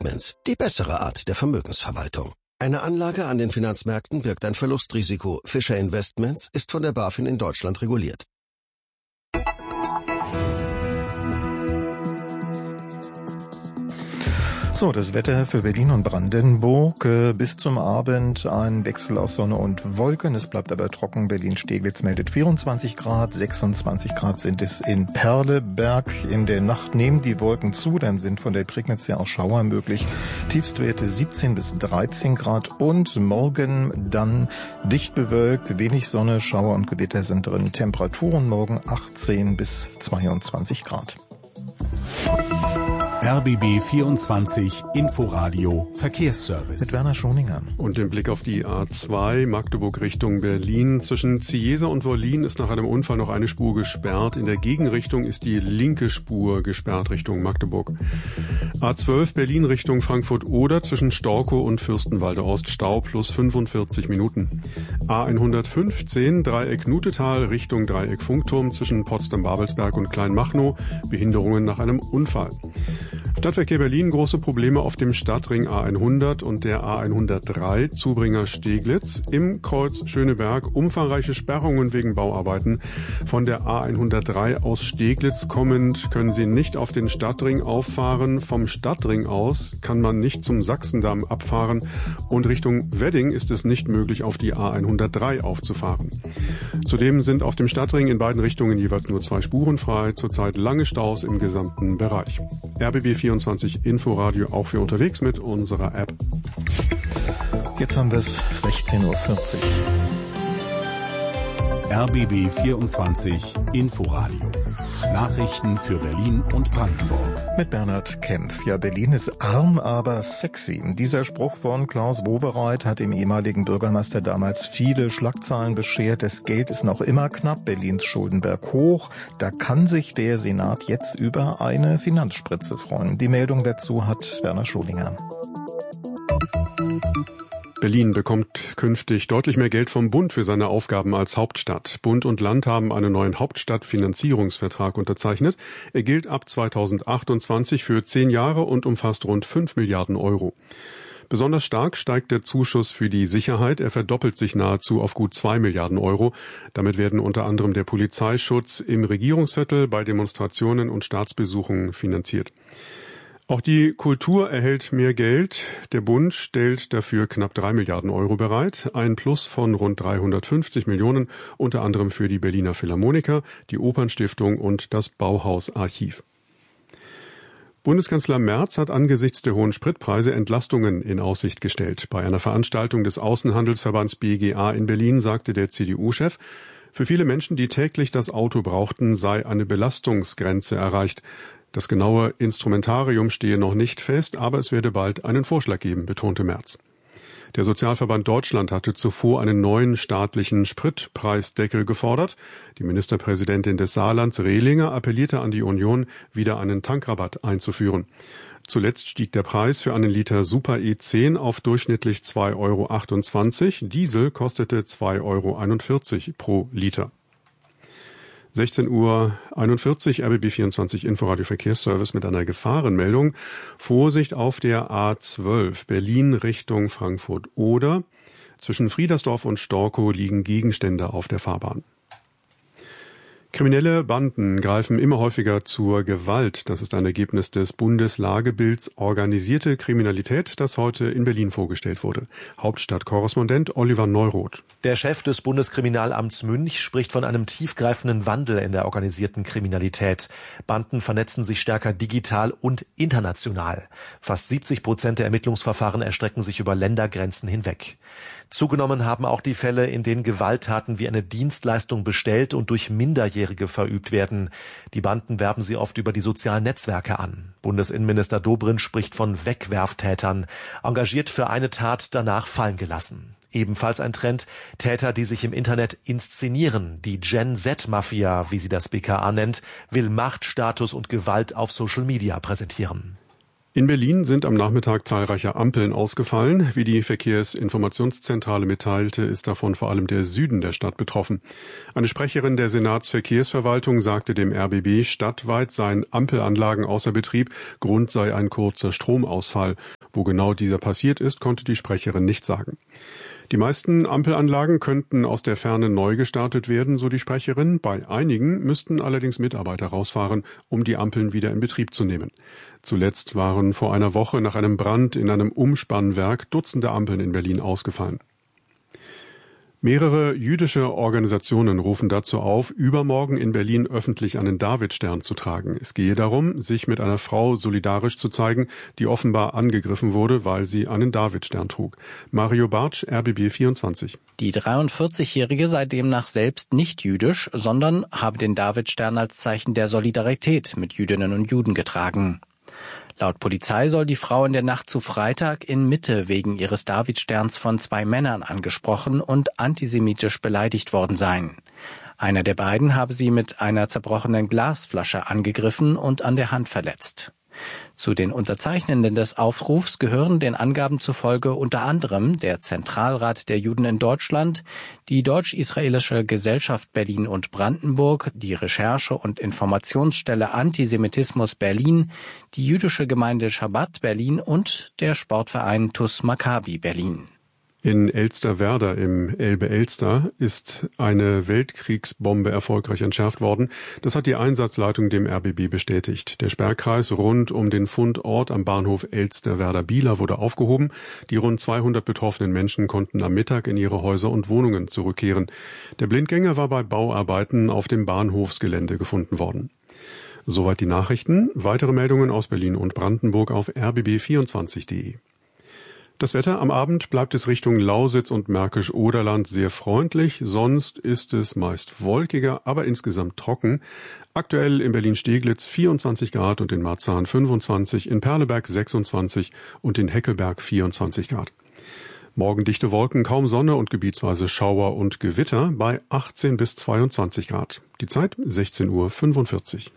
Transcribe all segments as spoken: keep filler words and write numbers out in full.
Investments, die bessere Art der Vermögensverwaltung. Eine Anlage an den Finanzmärkten birgt ein Verlustrisiko. Fischer Investments ist von der BaFin in Deutschland reguliert. So, das Wetter für Berlin und Brandenburg. Äh, bis zum Abend ein Wechsel aus Sonne und Wolken. Es bleibt aber trocken. Berlin-Steglitz meldet vierundzwanzig Grad, sechsundzwanzig Grad sind es in Perleberg. In der Nacht nehmen die Wolken zu, dann sind von der Prignitz her auch Schauer möglich. Tiefstwerte siebzehn bis dreizehn Grad und morgen dann dicht bewölkt, wenig Sonne, Schauer und Gewitter sind drin. Temperaturen morgen achtzehn bis zweiundzwanzig Grad. R B B vierundzwanzig Inforadio Verkehrsservice. Mit Werner Schoninger. Und im Blick auf die A zwei Magdeburg Richtung Berlin. Zwischen Ziesa und Wollin ist nach einem Unfall noch eine Spur gesperrt. In der Gegenrichtung ist die linke Spur gesperrt Richtung Magdeburg. A zwölf Berlin Richtung Frankfurt-Oder zwischen Storkow und Fürstenwalde Ost. Stau plus fünfundvierzig Minuten. A hundertfünfzehn Dreieck Nutetal Richtung Dreieck Funkturm zwischen Potsdam-Babelsberg und Kleinmachnow. Behinderungen nach einem Unfall. Stadtverkehr Berlin, große Probleme auf dem Stadtring A hundert und der A hundertdrei, Zubringer Steglitz. Im Kreuz Schöneberg umfangreiche Sperrungen wegen Bauarbeiten. Von der A hundertdrei aus Steglitz kommend können Sie nicht auf den Stadtring auffahren. Vom Stadtring aus kann man nicht zum Sachsendamm abfahren. Und Richtung Wedding ist es nicht möglich, auf die A hundertdrei aufzufahren. Zudem sind auf dem Stadtring in beiden Richtungen jeweils nur zwei Spuren frei. Zurzeit lange Staus im gesamten Bereich. R B B vierundzwanzig Inforadio auch für unterwegs mit unserer App. Jetzt haben wir es sechzehn Uhr vierzig. R B B vierundzwanzig Inforadio. Nachrichten für Berlin und Brandenburg. Mit Bernhard Kempf. Ja, Berlin ist arm, aber sexy. Dieser Spruch von Klaus Wowereit hat dem ehemaligen Bürgermeister damals viele Schlagzeilen beschert. Das Geld ist noch immer knapp, Berlins Schuldenberg hoch. Da kann sich der Senat jetzt über eine Finanzspritze freuen. Die Meldung dazu hat Werner Scholinger. Berlin bekommt künftig deutlich mehr Geld vom Bund für seine Aufgaben als Hauptstadt. Bund und Land haben einen neuen Hauptstadtfinanzierungsvertrag unterzeichnet. Er gilt ab zweitausendachtundzwanzig für zehn Jahre und umfasst rund fünf Milliarden Euro. Besonders stark steigt der Zuschuss für die Sicherheit. Er verdoppelt sich nahezu auf gut zwei Milliarden Euro. Damit werden unter anderem der Polizeischutz im Regierungsviertel, bei Demonstrationen und Staatsbesuchen finanziert. Auch die Kultur erhält mehr Geld. Der Bund stellt dafür knapp drei Milliarden Euro bereit. Ein Plus von rund dreihundertfünfzig Millionen, unter anderem für die Berliner Philharmoniker, die Opernstiftung und das Bauhausarchiv. Bundeskanzler Merz hat angesichts der hohen Spritpreise Entlastungen in Aussicht gestellt. Bei einer Veranstaltung des Außenhandelsverbands B G A in Berlin sagte der C D U-Chef, für viele Menschen, die täglich das Auto brauchten, sei eine Belastungsgrenze erreicht. Das genaue Instrumentarium stehe noch nicht fest, aber es werde bald einen Vorschlag geben, betonte Merz. Der Sozialverband Deutschland hatte zuvor einen neuen staatlichen Spritpreisdeckel gefordert. Die Ministerpräsidentin des Saarlands, Rehlinger, appellierte an die Union, wieder einen Tankrabatt einzuführen. Zuletzt stieg der Preis für einen Liter Super E zehn auf durchschnittlich zwei Euro achtundzwanzig. Diesel kostete zwei Euro einundvierzig pro Liter. sechzehn Uhr einundvierzig, R B B vierundzwanzig Inforadio Verkehrsservice mit einer Gefahrenmeldung. Vorsicht auf der A zwölf, Berlin Richtung Frankfurt-Oder. Zwischen Friedersdorf und Storkow liegen Gegenstände auf der Fahrbahn. Kriminelle Banden greifen immer häufiger zur Gewalt. Das ist ein Ergebnis des Bundeslagebilds Organisierte Kriminalität, das heute in Berlin vorgestellt wurde. Hauptstadtkorrespondent Oliver Neuroth. Der Chef des Bundeskriminalamts Münch spricht von einem tiefgreifenden Wandel in der organisierten Kriminalität. Banden vernetzen sich stärker digital und international. Fast siebzig Prozent der Ermittlungsverfahren erstrecken sich über Ländergrenzen hinweg. Zugenommen haben auch die Fälle, in denen Gewalttaten wie eine Dienstleistung bestellt und durch Minderjährige verübt werden. Die Banden werben sie oft über die sozialen Netzwerke an. Bundesinnenminister Dobrindt spricht von Wegwerftätern, engagiert für eine Tat, danach fallen gelassen. Ebenfalls ein Trend, Täter, die sich im Internet inszenieren. Die Gen-Z-Mafia, wie sie das B K A nennt, will Macht, Status und Gewalt auf Social Media präsentieren. In Berlin sind am Nachmittag zahlreiche Ampeln ausgefallen. Wie die Verkehrsinformationszentrale mitteilte, ist davon vor allem der Süden der Stadt betroffen. Eine Sprecherin der Senatsverkehrsverwaltung sagte dem R B B, stadtweit seien Ampelanlagen außer Betrieb, Grund sei ein kurzer Stromausfall. Wo genau dieser passiert ist, konnte die Sprecherin nicht sagen. Die meisten Ampelanlagen könnten aus der Ferne neu gestartet werden, so die Sprecherin. Bei einigen müssten allerdings Mitarbeiter rausfahren, um die Ampeln wieder in Betrieb zu nehmen. Zuletzt waren vor einer Woche nach einem Brand in einem Umspannwerk Dutzende Ampeln in Berlin ausgefallen. Mehrere jüdische Organisationen rufen dazu auf, übermorgen in Berlin öffentlich einen Davidstern zu tragen. Es gehe darum, sich mit einer Frau solidarisch zu zeigen, die offenbar angegriffen wurde, weil sie einen Davidstern trug. Mario Bartsch, R B B vierundzwanzig. Die dreiundvierzigjährige sei demnach selbst nicht jüdisch, sondern habe den Davidstern als Zeichen der Solidarität mit Jüdinnen und Juden getragen. Laut Polizei soll die Frau in der Nacht zu Freitag in Mitte wegen ihres Davidsterns von zwei Männern angesprochen und antisemitisch beleidigt worden sein. Einer der beiden habe sie mit einer zerbrochenen Glasflasche angegriffen und an der Hand verletzt. Zu den Unterzeichnenden des Aufrufs gehören den Angaben zufolge unter anderem der Zentralrat der Juden in Deutschland, die Deutsch-Israelische Gesellschaft Berlin und Brandenburg, die Recherche- und Informationsstelle Antisemitismus Berlin, die jüdische Gemeinde Schabbat Berlin und der Sportverein T U S Maccabi Berlin. In Elsterwerda im Elbe-Elster ist eine Weltkriegsbombe erfolgreich entschärft worden. Das hat die Einsatzleitung dem R B B bestätigt. Der Sperrkreis rund um den Fundort am Bahnhof Elsterwerda-Bieler wurde aufgehoben. Die rund zweihundert betroffenen Menschen konnten am Mittag in ihre Häuser und Wohnungen zurückkehren. Der Blindgänger war bei Bauarbeiten auf dem Bahnhofsgelände gefunden worden. Soweit die Nachrichten. Weitere Meldungen aus Berlin und Brandenburg auf r b b vierundzwanzig punkt d e. Das Wetter: Am Abend bleibt es Richtung Lausitz und Märkisch-Oderland sehr freundlich, sonst ist es meist wolkiger, aber insgesamt trocken. Aktuell in Berlin-Steglitz vierundzwanzig Grad und in Marzahn fünfundzwanzig, in Perleberg sechsundzwanzig und in Heckelberg vierundzwanzig Grad. Morgen dichte Wolken, kaum Sonne und gebietsweise Schauer und Gewitter bei achtzehn bis zweiundzwanzig Grad. Die Zeit sechzehn Uhr fünfundvierzig.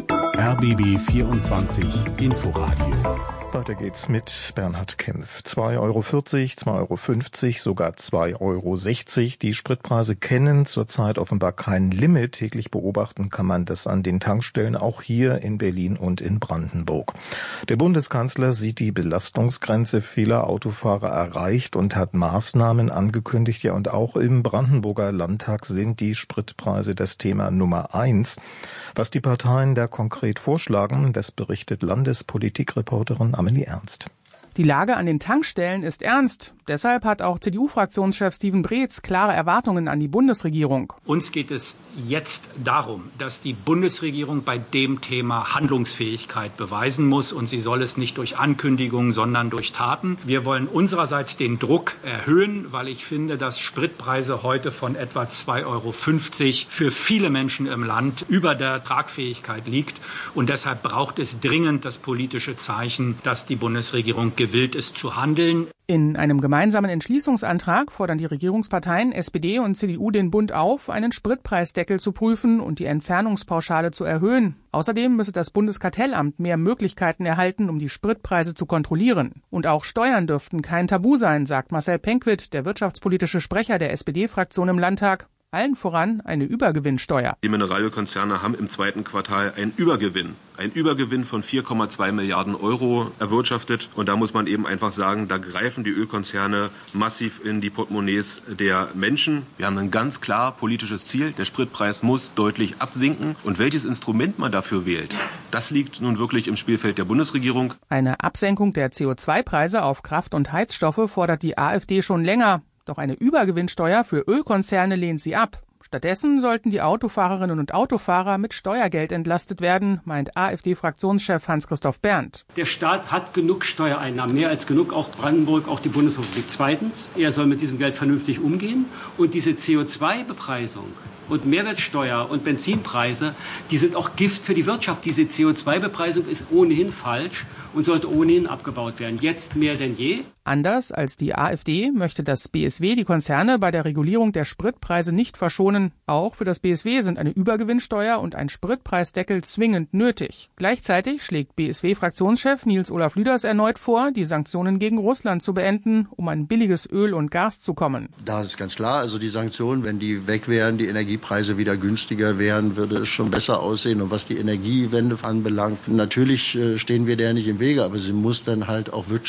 R B B vierundzwanzig Inforadio. Weiter geht's mit Bernhard Kempf. zwei Euro vierzig, zwei Euro fünfzig, sogar zwei Euro sechzig. Die Spritpreise kennen zurzeit offenbar kein Limit. Täglich beobachten kann man das an den Tankstellen, auch hier in Berlin und in Brandenburg. Der Bundeskanzler sieht die Belastungsgrenze vieler Autofahrer erreicht und hat Maßnahmen angekündigt. Ja, und auch im Brandenburger Landtag sind die Spritpreise das Thema Nummer eins. Was die Parteien da konkret vorschlagen, das berichtet Landespolitikreporterin Amelie Ernst. Die Lage an den Tankstellen ist ernst. Deshalb hat auch C D U-Fraktionschef Steven Breetz klare Erwartungen an die Bundesregierung. Uns geht es jetzt darum, dass die Bundesregierung bei dem Thema Handlungsfähigkeit beweisen muss. Und sie soll es nicht durch Ankündigungen, sondern durch Taten. Wir wollen unsererseits den Druck erhöhen, weil ich finde, dass Spritpreise heute von etwa zwei Euro fünfzig für viele Menschen im Land über der Tragfähigkeit liegt. Und deshalb braucht es dringend das politische Zeichen, dass die Bundesregierung gewillt ist zu handeln. In einem gemeinsamen Entschließungsantrag fordern die Regierungsparteien S P D und C D U den Bund auf, einen Spritpreisdeckel zu prüfen und die Entfernungspauschale zu erhöhen. Außerdem müsse das Bundeskartellamt mehr Möglichkeiten erhalten, um die Spritpreise zu kontrollieren. Und auch Steuern dürften kein Tabu sein, sagt Marcel Penkwith, der wirtschaftspolitische Sprecher der S P D-Fraktion im Landtag. Allen voran eine Übergewinnsteuer. Die Mineralölkonzerne haben im zweiten Quartal einen Übergewinn, einen Übergewinn von vier Komma zwei Milliarden Euro erwirtschaftet. Und da muss man eben einfach sagen, da greifen die Ölkonzerne massiv in die Portemonnaies der Menschen. Wir haben ein ganz klar politisches Ziel. Der Spritpreis muss deutlich absinken. Und welches Instrument man dafür wählt, das liegt nun wirklich im Spielfeld der Bundesregierung. Eine Absenkung der C O zwei Preise auf Kraft- und Heizstoffe fordert die AfD schon länger. Doch eine Übergewinnsteuer für Ölkonzerne lehnt sie ab. Stattdessen sollten die Autofahrerinnen und Autofahrer mit Steuergeld entlastet werden, meint AfD-Fraktionschef Hans-Christoph Berndt. Der Staat hat genug Steuereinnahmen, mehr als genug, auch Brandenburg, auch die Bundesrepublik. Zweitens, er soll mit diesem Geld vernünftig umgehen. Und diese C O zwei Bepreisung und Mehrwertsteuer und Benzinpreise, die sind auch Gift für die Wirtschaft. Diese C O zwei Bepreisung ist ohnehin falsch und sollte ohnehin abgebaut werden. Jetzt mehr denn je. Anders als die AfD möchte das B S W die Konzerne bei der Regulierung der Spritpreise nicht verschonen. Auch für das B S W sind eine Übergewinnsteuer und ein Spritpreisdeckel zwingend nötig. Gleichzeitig schlägt B S W-Fraktionschef Nils-Olaf Lüders erneut vor, die Sanktionen gegen Russland zu beenden, um an billiges Öl und Gas zu kommen. Da ist ganz klar, also die Sanktionen, wenn die weg wären, die Energiepreise wieder günstiger wären, würde es schon besser aussehen. Und was die Energiewende anbelangt, natürlich stehen wir der nicht im Wege, aber sie muss dann halt auch wirtschaftlich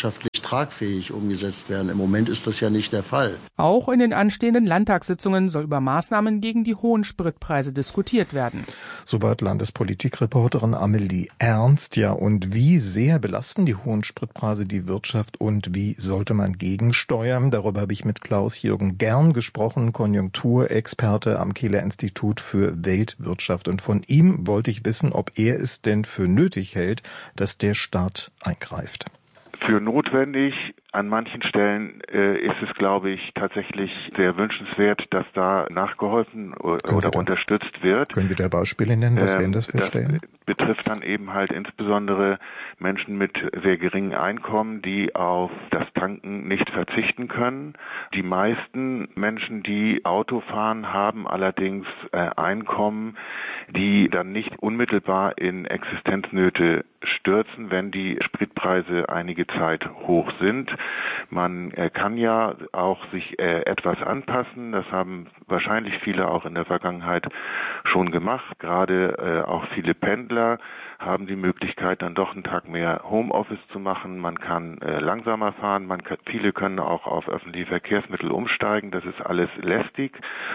tragfähig umgesetzt werden. Im Moment ist das ja nicht der Fall. Auch in den anstehenden Landtagssitzungen soll über Maßnahmen gegen die hohen Spritpreise diskutiert werden. Soweit Landespolitikreporterin Amelie Ernst. Ja, und wie sehr belasten die hohen Spritpreise die Wirtschaft und wie sollte man gegensteuern? Darüber habe ich mit Klaus-Jürgen Gern gesprochen, Konjunkturexperte am Kieler Institut für Weltwirtschaft. Und von ihm wollte ich wissen, ob er es denn für nötig hält, dass der Staat eingreift. Für notwendig. An manchen Stellen äh, ist es, glaube ich, tatsächlich sehr wünschenswert, dass da nachgeholfen oder, oder da, unterstützt wird. Können Sie da Beispiele nennen? Was ähm, wären das für Stellen? Das betrifft dann eben halt insbesondere Menschen mit sehr geringen Einkommen, die auf das Tanken nicht verzichten können. Die meisten Menschen, die Auto fahren, haben allerdings äh, Einkommen, die dann nicht unmittelbar in Existenznöte stürzen, wenn die Spritpreise einige Zeit hoch sind. Man äh, kann ja auch sich äh, etwas anpassen. Das haben wahrscheinlich viele auch in der Vergangenheit schon gemacht. Gerade äh, auch viele Pendler haben die Möglichkeit, dann doch einen Tag mehr Homeoffice zu machen. Man kann äh, langsamer fahren. Man kann, viele können auch auf öffentliche Verkehrsmittel umsteigen. Das ist alles lästig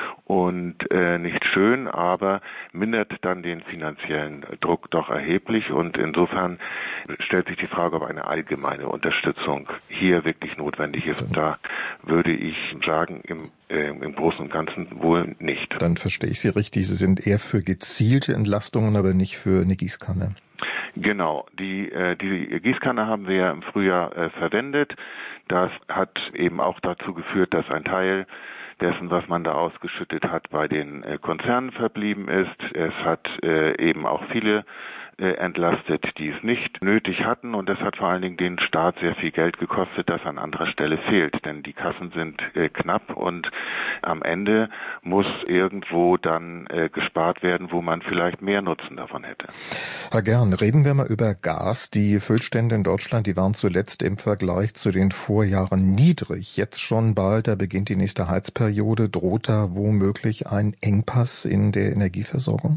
und äh, nicht schön, aber mindert dann den finanziellen Druck doch erheblich. Und insofern stellt sich die Frage, ob eine allgemeine Unterstützung hier wirklich notwendig ist. Und da würde ich sagen, im, äh, im Großen und Ganzen wohl nicht. Dann verstehe ich Sie richtig. Sie sind eher für gezielte Entlastungen, aber nicht für eine Gießkanne. Genau, die, äh, die Gießkanne haben wir ja im Frühjahr äh, verwendet. Das hat eben auch dazu geführt, dass ein Teil dessen, was man da ausgeschüttet hat, bei den äh, Konzernen verblieben ist. Es hat äh, eben auch viele äh, entlastet, die es nicht nötig hatten, und das hat vor allen Dingen den Staat sehr viel Geld gekostet, das an anderer Stelle fehlt, denn die Kassen sind äh, knapp und am Ende muss irgendwo dann äh, gespart werden, wo man vielleicht mehr Nutzen davon hätte. Herr Gern, reden wir mal über Gas. Die Füllstände in Deutschland, die waren zuletzt im Vergleich zu den Vorjahren niedrig. Jetzt schon bald, da beginnt die nächste Heizperiode. Droht da womöglich ein Engpass in der Energieversorgung?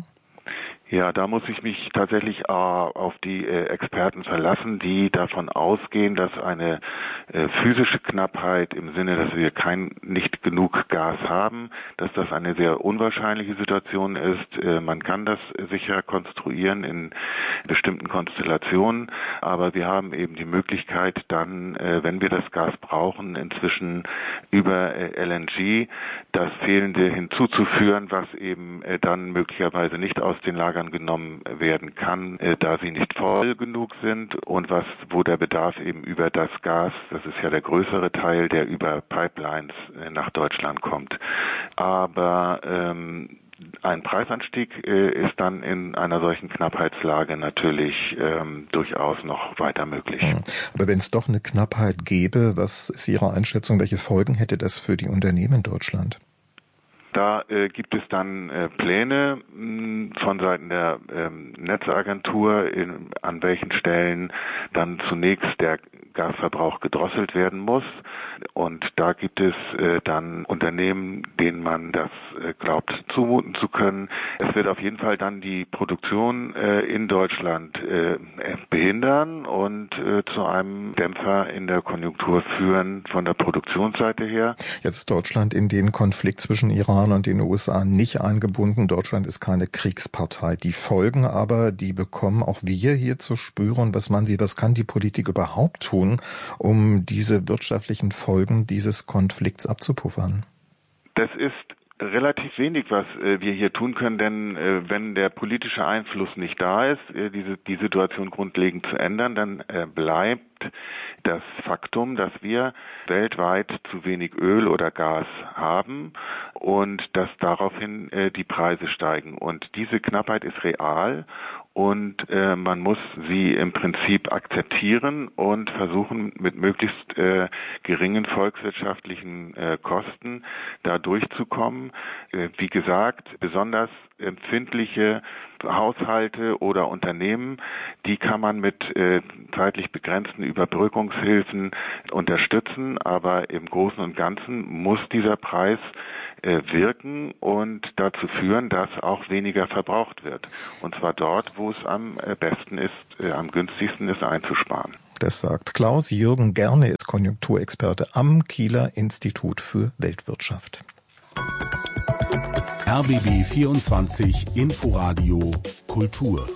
Ja, da muss ich mich tatsächlich äh, auf die äh, Experten verlassen, die davon ausgehen, dass eine äh, physische Knappheit im Sinne, dass wir kein nicht genug Gas haben, dass das eine sehr unwahrscheinliche Situation ist. Äh, man kann das sicher konstruieren in bestimmten Konstellationen, aber wir haben eben die Möglichkeit dann, äh, wenn wir das Gas brauchen, inzwischen über äh, L N G das Fehlende hinzuzuführen, was eben äh, dann möglicherweise nicht aus den Lagern genommen werden kann, äh, da sie nicht voll genug sind, und was, wo der Bedarf eben über das Gas, das ist ja der größere Teil, der über Pipelines äh, nach Deutschland kommt. Aber ähm, ein Preisanstieg äh, ist dann in einer solchen Knappheitslage natürlich ähm, durchaus noch weiter möglich. Aber wenn es doch eine Knappheit gäbe, was ist Ihre Einschätzung? Welche Folgen hätte das für die Unternehmen in Deutschland? Da äh, gibt es dann äh, Pläne mh, von Seiten der ähm, Netzagentur, in, an welchen Stellen dann zunächst der Gasverbrauch gedrosselt werden muss. Und da gibt es äh, dann Unternehmen, denen man das äh, glaubt zumuten zu können. Es wird auf jeden Fall dann die Produktion äh, in Deutschland äh, behindern und äh, zu einem Dämpfer in der Konjunktur führen von der Produktionsseite her. Jetzt ist Deutschland in den Konflikt zwischen Iran und den U S A nicht eingebunden. Deutschland ist keine Kriegspartei. Die Folgen aber, die bekommen auch wir hier zu spüren. Was man sie, was kann die Politik überhaupt tun, um diese wirtschaftlichen Folgen dieses Konflikts abzupuffern? Das ist relativ wenig, was äh, wir hier tun können, denn äh, wenn der politische Einfluss nicht da ist, äh, diese die Situation grundlegend zu ändern, dann äh, bleibt das Faktum, dass wir weltweit zu wenig Öl oder Gas haben und dass daraufhin äh, die Preise steigen. Und diese Knappheit ist real und äh, man muss sie im Prinzip akzeptieren und versuchen, mit möglichst äh, geringen volkswirtschaftlichen äh, Kosten da durchzukommen. Äh, wie gesagt, besonders empfindliche Haushalte oder Unternehmen, die kann man mit äh, zeitlich begrenzten Überbrückungshilfen unterstützen, aber im Großen und Ganzen muss dieser Preis äh, wirken und dazu führen, dass auch weniger verbraucht wird. Und zwar dort, wo es am besten ist, äh, am günstigsten ist, einzusparen. Das sagt Klaus-Jürgen Gern, ist Konjunkturexperte am Kieler Institut für Weltwirtschaft. R B B vierundzwanzig Inforadio Kultur.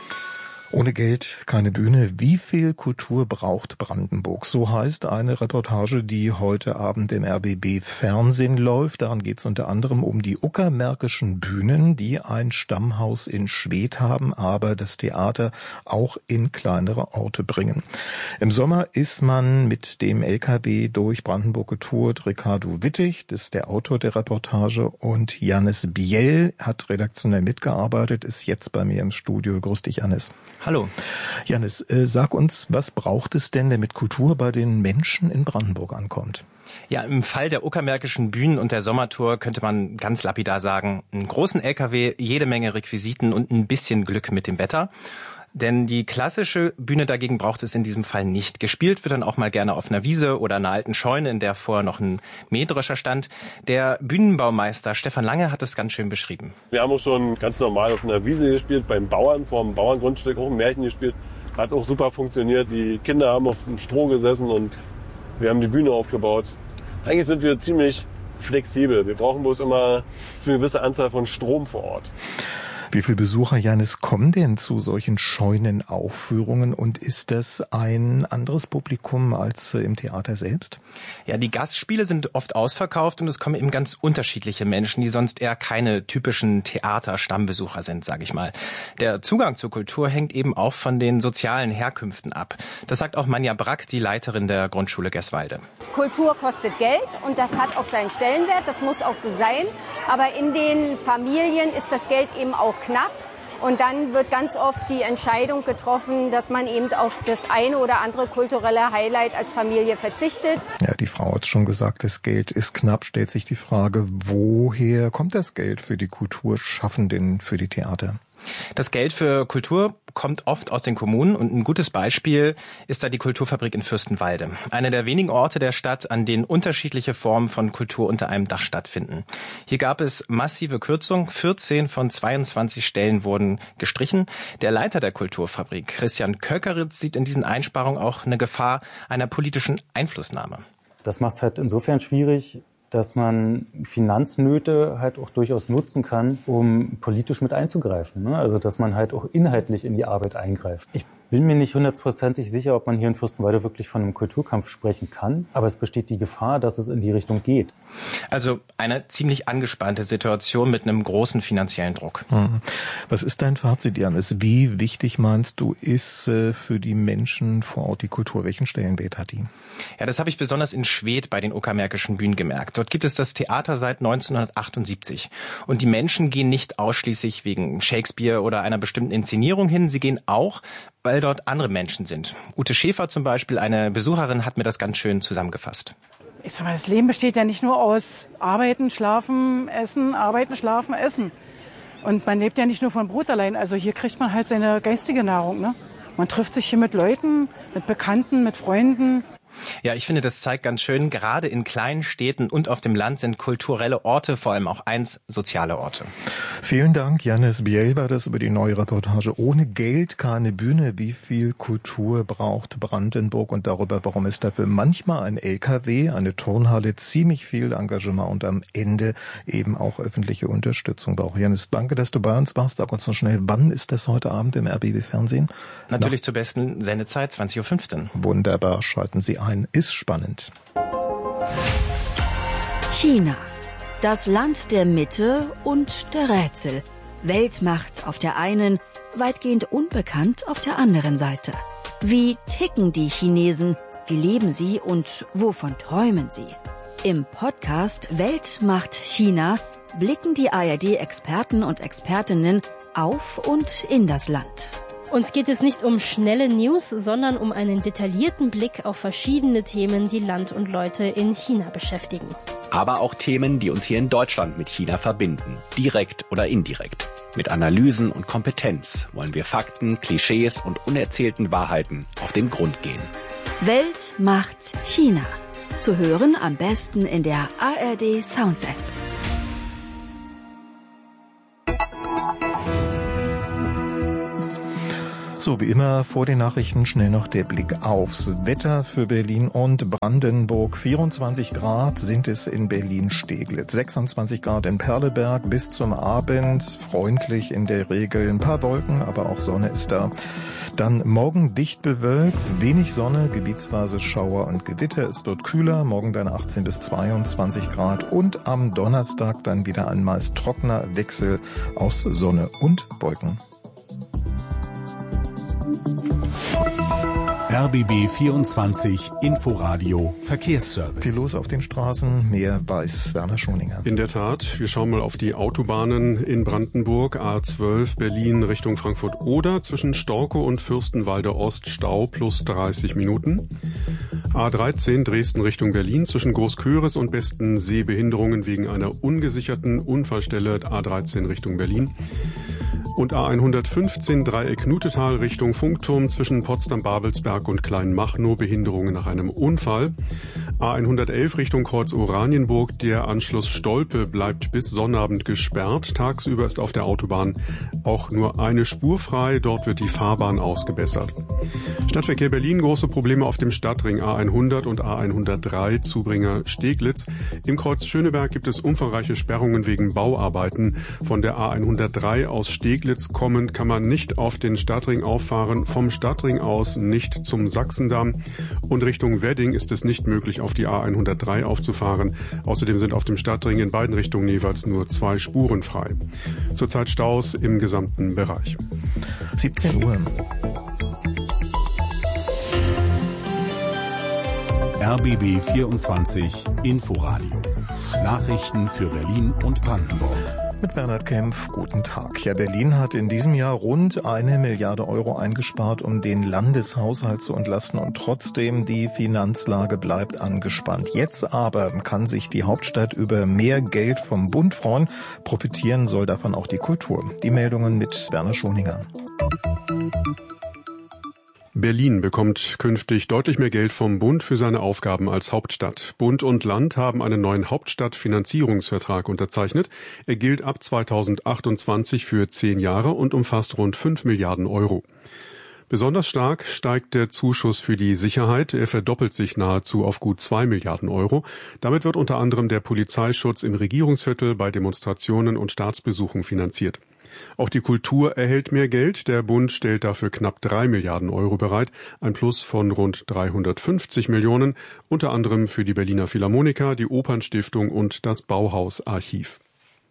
Ohne Geld keine Bühne. Wie viel Kultur braucht Brandenburg? So heißt eine Reportage, die heute Abend im R B B Fernsehen läuft. Daran geht es unter anderem um die uckermärkischen Bühnen, die ein Stammhaus in Schwedt haben, aber das Theater auch in kleinere Orte bringen. Im Sommer ist man mit dem L K W durch Brandenburg getourt. Ricardo Wittig, das ist der Autor der Reportage, und Jannis Biel hat redaktionell mitgearbeitet, ist jetzt bei mir im Studio. Grüß dich, Jannis. Hallo. Jannis, äh, sag uns, was braucht es denn, damit Kultur bei den Menschen in Brandenburg ankommt? Ja, im Fall der uckermärkischen Bühnen und der Sommertour könnte man ganz lapidar sagen, einen großen L K W, jede Menge Requisiten und ein bisschen Glück mit dem Wetter. Denn die klassische Bühne dagegen braucht es in diesem Fall nicht. Gespielt wird dann auch mal gerne auf einer Wiese oder einer alten Scheune, in der vorher noch ein Mähdrescher stand. Der Bühnenbaumeister Stefan Lange hat es ganz schön beschrieben. Wir haben auch schon ganz normal auf einer Wiese gespielt, beim Bauern, vor dem Bauerngrundstück, auch ein Märchen gespielt. Hat auch super funktioniert. Die Kinder haben auf dem Stroh gesessen und wir haben die Bühne aufgebaut. Eigentlich sind wir ziemlich flexibel. Wir brauchen bloß immer für eine gewisse Anzahl von Strom vor Ort. Wie viele Besucher, Jannis, kommen denn zu solchen Scheunenaufführungen und ist das ein anderes Publikum als im Theater selbst? Ja, die Gastspiele sind oft ausverkauft und es kommen eben ganz unterschiedliche Menschen, die sonst eher keine typischen Theater-Stammbesucher sind, sage ich mal. Der Zugang zur Kultur hängt eben auch von den sozialen Herkünften ab. Das sagt auch Manja Brack, die Leiterin der Grundschule Gerswalde. Kultur kostet Geld und das hat auch seinen Stellenwert, das muss auch so sein. Aber in den Familien ist das Geld eben auch knapp und dann wird ganz oft die Entscheidung getroffen, dass man eben auf das eine oder andere kulturelle Highlight als Familie verzichtet. Ja, die Frau hat schon gesagt, das Geld ist knapp. Stellt sich die Frage, woher kommt das Geld für die Kulturschaffenden, für die Theater? Das Geld für Kultur kommt oft aus den Kommunen und ein gutes Beispiel ist da die Kulturfabrik in Fürstenwalde. Einer der wenigen Orte der Stadt, an denen unterschiedliche Formen von Kultur unter einem Dach stattfinden. Hier gab es massive Kürzungen. vierzehn von zweiundzwanzig Stellen wurden gestrichen. Der Leiter der Kulturfabrik, Christian Köckeritz, sieht in diesen Einsparungen auch eine Gefahr einer politischen Einflussnahme. Das macht es halt insofern schwierig, dass man Finanznöte halt auch durchaus nutzen kann, um politisch mit einzugreifen. Ne? Also dass man halt auch inhaltlich in die Arbeit eingreift. Ich bin mir nicht hundertprozentig sicher, ob man hier in Fürstenwalde wirklich von einem Kulturkampf sprechen kann, aber es besteht die Gefahr, dass es in die Richtung geht. Also eine ziemlich angespannte Situation mit einem großen finanziellen Druck. Was ist dein Fazit, Jannis? Wie wichtig meinst du, ist für die Menschen vor Ort die Kultur? Welchen Stellenwert hat die? Ja, das habe ich besonders in Schwedt bei den uckermärkischen Bühnen gemerkt. Dort gibt es das Theater seit neunzehnhundertachtundsiebzig. Und die Menschen gehen nicht ausschließlich wegen Shakespeare oder einer bestimmten Inszenierung hin. Sie gehen auch, weil dort andere Menschen sind. Ute Schäfer zum Beispiel, eine Besucherin, hat mir das ganz schön zusammengefasst. Ich sag mal, das Leben besteht ja nicht nur aus Arbeiten, Schlafen, Essen, Arbeiten, Schlafen, Essen. Und man lebt ja nicht nur von Brot allein. Also hier kriegt man halt seine geistige Nahrung. Ne? Man trifft sich hier mit Leuten, mit Bekannten, mit Freunden. Ja, ich finde, das zeigt ganz schön, gerade in kleinen Städten und auf dem Land sind kulturelle Orte, vor allem auch eins, soziale Orte. Vielen Dank, Jannis Biel war das über die neue Reportage. Ohne Geld keine Bühne. Wie viel Kultur braucht Brandenburg und darüber, warum es dafür manchmal ein L K W, eine Turnhalle, ziemlich viel Engagement und am Ende eben auch öffentliche Unterstützung braucht. Jannis, danke, dass du bei uns warst. Sag uns noch schnell, wann ist das heute Abend im R B B Fernsehen? Natürlich Nach zur besten Sendezeit, zwanzig Uhr fünfzehn. Wunderbar, schalten Sie ein. Ist spannend. China. Das Land der Mitte und der Rätsel. Weltmacht auf der einen, weitgehend unbekannt auf der anderen Seite. Wie ticken die Chinesen? Wie leben sie und wovon träumen sie? Im Podcast Weltmacht China blicken die A R D-Experten und Expertinnen auf und in das Land. Uns geht es nicht um schnelle News, sondern um einen detaillierten Blick auf verschiedene Themen, die Land und Leute in China beschäftigen. Aber auch Themen, die uns hier in Deutschland mit China verbinden, direkt oder indirekt. Mit Analysen und Kompetenz wollen wir Fakten, Klischees und unerzählten Wahrheiten auf den Grund gehen. Weltmacht China. Zu hören am besten in der A R D Sounds App. So, wie immer vor den Nachrichten schnell noch der Blick aufs Wetter für Berlin und Brandenburg. vierundzwanzig Grad sind es in Berlin-Steglitz, sechsundzwanzig Grad in Perleberg bis zum Abend, freundlich in der Regel, ein paar Wolken, aber auch Sonne ist da. Dann morgen dicht bewölkt, wenig Sonne, gebietsweise Schauer und Gewitter. Es wird kühler, morgen dann achtzehn bis zweiundzwanzig Grad und am Donnerstag dann wieder ein meist trockener Wechsel aus Sonne und Wolken. R B B vierundzwanzig Inforadio Verkehrsservice. Viel los auf den Straßen, mehr weiß Werner Schoninger. In der Tat, wir schauen mal auf die Autobahnen in Brandenburg. A zwölf Berlin Richtung Frankfurt-Oder, zwischen Storkow und Fürstenwalde Ost Stau plus dreißig Minuten. A dreizehn Dresden Richtung Berlin, zwischen Großköris und Bestensee Behinderungen wegen einer ungesicherten Unfallstelle. A dreizehn Richtung Berlin. Und A hundertfünfzehn Dreieck Nutetal Richtung Funkturm, zwischen Potsdam-Babelsberg und Kleinmachnow Behinderungen nach einem Unfall. A hundertelf Richtung Kreuz Oranienburg, der Anschluss Stolpe bleibt bis Sonnabend gesperrt. Tagsüber ist auf der Autobahn auch nur eine Spur frei, dort wird die Fahrbahn ausgebessert. Stadtverkehr Berlin, große Probleme auf dem Stadtring A hundert und A hundertdrei Zubringer Steglitz. Im Kreuz Schöneberg gibt es umfangreiche Sperrungen wegen Bauarbeiten. Von der A hundertdrei aus Steglitz kommend kann man nicht auf den Stadtring auffahren, vom Stadtring aus nicht zum Sachsendamm und Richtung Wedding ist es nicht möglich, auf die A hundertdrei aufzufahren. Außerdem sind auf dem Stadtring in beiden Richtungen jeweils nur zwei Spuren frei. Zurzeit Staus im gesamten Bereich. siebzehn Uhr. R B B vierundzwanzig Inforadio. Nachrichten für Berlin und Brandenburg. Mit Bernhard Kempf, guten Tag. Ja, Berlin hat in diesem Jahr rund eine Milliarde Euro eingespart, um den Landeshaushalt zu entlasten und trotzdem die Finanzlage bleibt angespannt. Jetzt aber kann sich die Hauptstadt über mehr Geld vom Bund freuen. Profitieren soll davon auch die Kultur. Die Meldungen mit Werner Schoninger. Berlin bekommt künftig deutlich mehr Geld vom Bund für seine Aufgaben als Hauptstadt. Bund und Land haben einen neuen Hauptstadtfinanzierungsvertrag unterzeichnet. Er gilt ab zweitausendachtundzwanzig für zehn Jahre und umfasst rund fünf Milliarden Euro. Besonders stark steigt der Zuschuss für die Sicherheit. Er verdoppelt sich nahezu auf gut zwei Milliarden Euro. Damit wird unter anderem der Polizeischutz im Regierungsviertel bei Demonstrationen und Staatsbesuchen finanziert. Auch die Kultur erhält mehr Geld. Der Bund stellt dafür knapp drei Milliarden Euro bereit, ein Plus von rund dreihundertfünfzig Millionen, unter anderem für die Berliner Philharmoniker, die Opernstiftung und das Bauhaus-Archiv.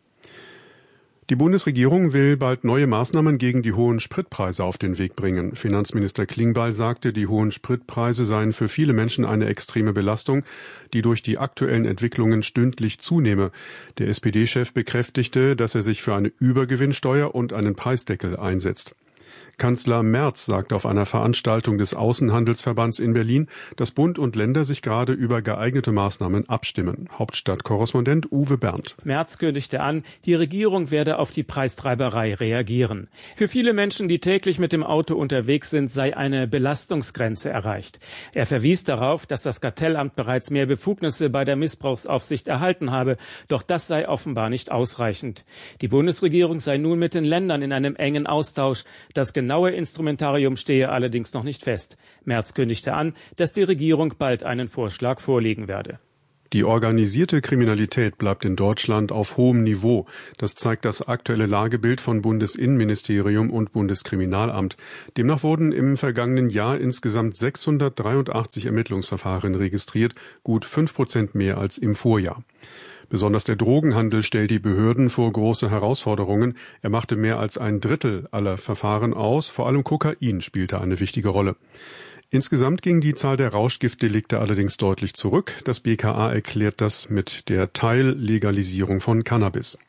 Die Bundesregierung will bald neue Maßnahmen gegen die hohen Spritpreise auf den Weg bringen. Finanzminister Klingbeil sagte, die hohen Spritpreise seien für viele Menschen eine extreme Belastung, die durch die aktuellen Entwicklungen stündlich zunehme. Der S P D-Chef bekräftigte, dass er sich für eine Übergewinnsteuer und einen Preisdeckel einsetzt. Kanzler Merz sagte auf einer Veranstaltung des Außenhandelsverbands in Berlin, dass Bund und Länder sich gerade über geeignete Maßnahmen abstimmen. Hauptstadtkorrespondent Uwe Berndt. Merz kündigte an, die Regierung werde auf die Preistreiberei reagieren. Für viele Menschen, die täglich mit dem Auto unterwegs sind, sei eine Belastungsgrenze erreicht. Er verwies darauf, dass das Kartellamt bereits mehr Befugnisse bei der Missbrauchsaufsicht erhalten habe, doch das sei offenbar nicht ausreichend. Die Bundesregierung sei nun mit den Ländern in einem engen Austausch. Das genaue Instrumentarium stehe allerdings noch nicht fest. Merz kündigte an, dass die Regierung bald einen Vorschlag vorlegen werde. Die organisierte Kriminalität bleibt in Deutschland auf hohem Niveau. Das zeigt das aktuelle Lagebild von Bundesinnenministerium und Bundeskriminalamt. Demnach wurden im vergangenen Jahr insgesamt sechshundertdreiundachtzig Ermittlungsverfahren registriert, gut fünf Prozent mehr als im Vorjahr. Besonders der Drogenhandel stellt die Behörden vor große Herausforderungen. Er machte mehr als ein Drittel aller Verfahren aus. Vor allem Kokain spielte eine wichtige Rolle. Insgesamt ging die Zahl der Rauschgiftdelikte allerdings deutlich zurück. Das B K A erklärt das mit der Teillegalisierung von Cannabis.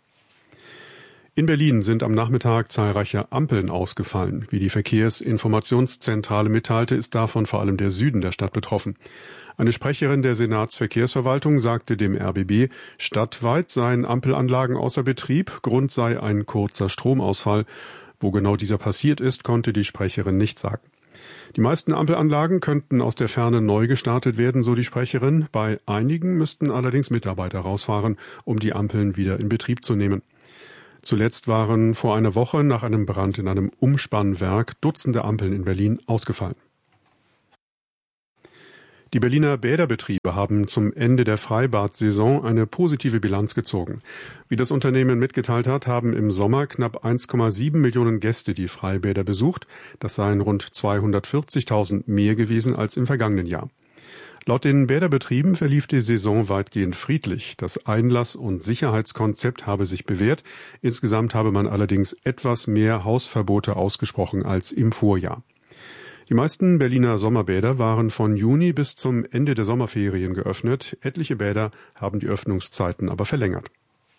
In Berlin sind am Nachmittag zahlreiche Ampeln ausgefallen. Wie die Verkehrsinformationszentrale mitteilte, ist davon vor allem der Süden der Stadt betroffen. Eine Sprecherin der Senatsverkehrsverwaltung sagte dem R B B, stadtweit seien Ampelanlagen außer Betrieb, Grund sei ein kurzer Stromausfall. Wo genau dieser passiert ist, konnte die Sprecherin nicht sagen. Die meisten Ampelanlagen könnten aus der Ferne neu gestartet werden, so die Sprecherin. Bei einigen müssten allerdings Mitarbeiter rausfahren, um die Ampeln wieder in Betrieb zu nehmen. Zuletzt waren vor einer Woche nach einem Brand in einem Umspannwerk Dutzende Ampeln in Berlin ausgefallen. Die Berliner Bäderbetriebe haben zum Ende der Freibad-Saison eine positive Bilanz gezogen. Wie das Unternehmen mitgeteilt hat, haben im Sommer knapp eins Komma sieben Millionen Gäste die Freibäder besucht. Das seien rund zweihundertvierzigtausend mehr gewesen als im vergangenen Jahr. Laut den Bäderbetrieben verlief die Saison weitgehend friedlich. Das Einlass- und Sicherheitskonzept habe sich bewährt. Insgesamt habe man allerdings etwas mehr Hausverbote ausgesprochen als im Vorjahr. Die meisten Berliner Sommerbäder waren von Juni bis zum Ende der Sommerferien geöffnet. Etliche Bäder haben die Öffnungszeiten aber verlängert.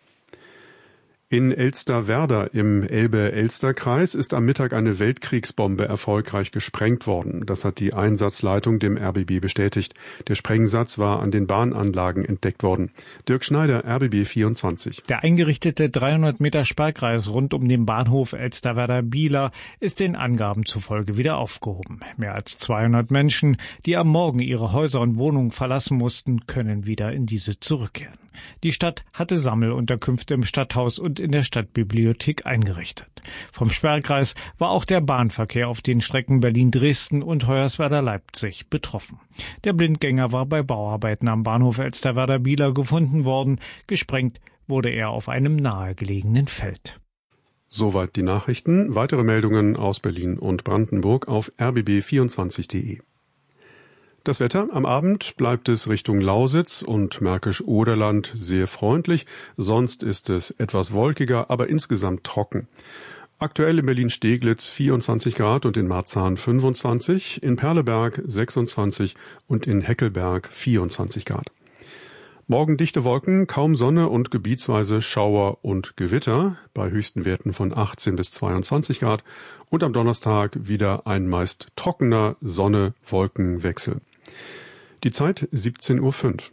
In Elsterwerda im Elbe-Elster-Kreis ist am Mittag eine Weltkriegsbombe erfolgreich gesprengt worden. Das hat die Einsatzleitung dem R B B bestätigt. Der Sprengsatz war an den Bahnanlagen entdeckt worden. Dirk Schneider, R B B vierundzwanzig. Der eingerichtete dreihundert Meter Sperrkreis rund um den Bahnhof Elsterwerda-Bieler ist den Angaben zufolge wieder aufgehoben. Mehr als zweihundert Menschen, die am Morgen ihre Häuser und Wohnungen verlassen mussten, können wieder in diese zurückkehren. Die Stadt hatte Sammelunterkünfte im Stadthaus und in der Stadtbibliothek eingerichtet. Vom Sperrkreis war auch der Bahnverkehr auf den Strecken Berlin-Dresden und Hoyerswerda-Leipzig betroffen. Der Blindgänger war bei Bauarbeiten am Bahnhof Elsterwerda-Bieler gefunden worden. Gesprengt wurde er auf einem nahegelegenen Feld. Soweit die Nachrichten. Weitere Meldungen aus Berlin und Brandenburg auf r b b vierundzwanzig punkt d e. Das Wetter: Am Abend bleibt es Richtung Lausitz und Märkisch-Oderland sehr freundlich. Sonst ist es etwas wolkiger, aber insgesamt trocken. Aktuell in Berlin-Steglitz vierundzwanzig Grad und in Marzahn fünfundzwanzig, in Perleberg sechsundzwanzig und in Heckelberg vierundzwanzig Grad. Morgen dichte Wolken, kaum Sonne und gebietsweise Schauer und Gewitter bei höchsten Werten von achtzehn bis zweiundzwanzig Grad. Und am Donnerstag wieder ein meist trockener Sonne-Wolken-Wechsel. Die Zeit siebzehn Uhr fünf.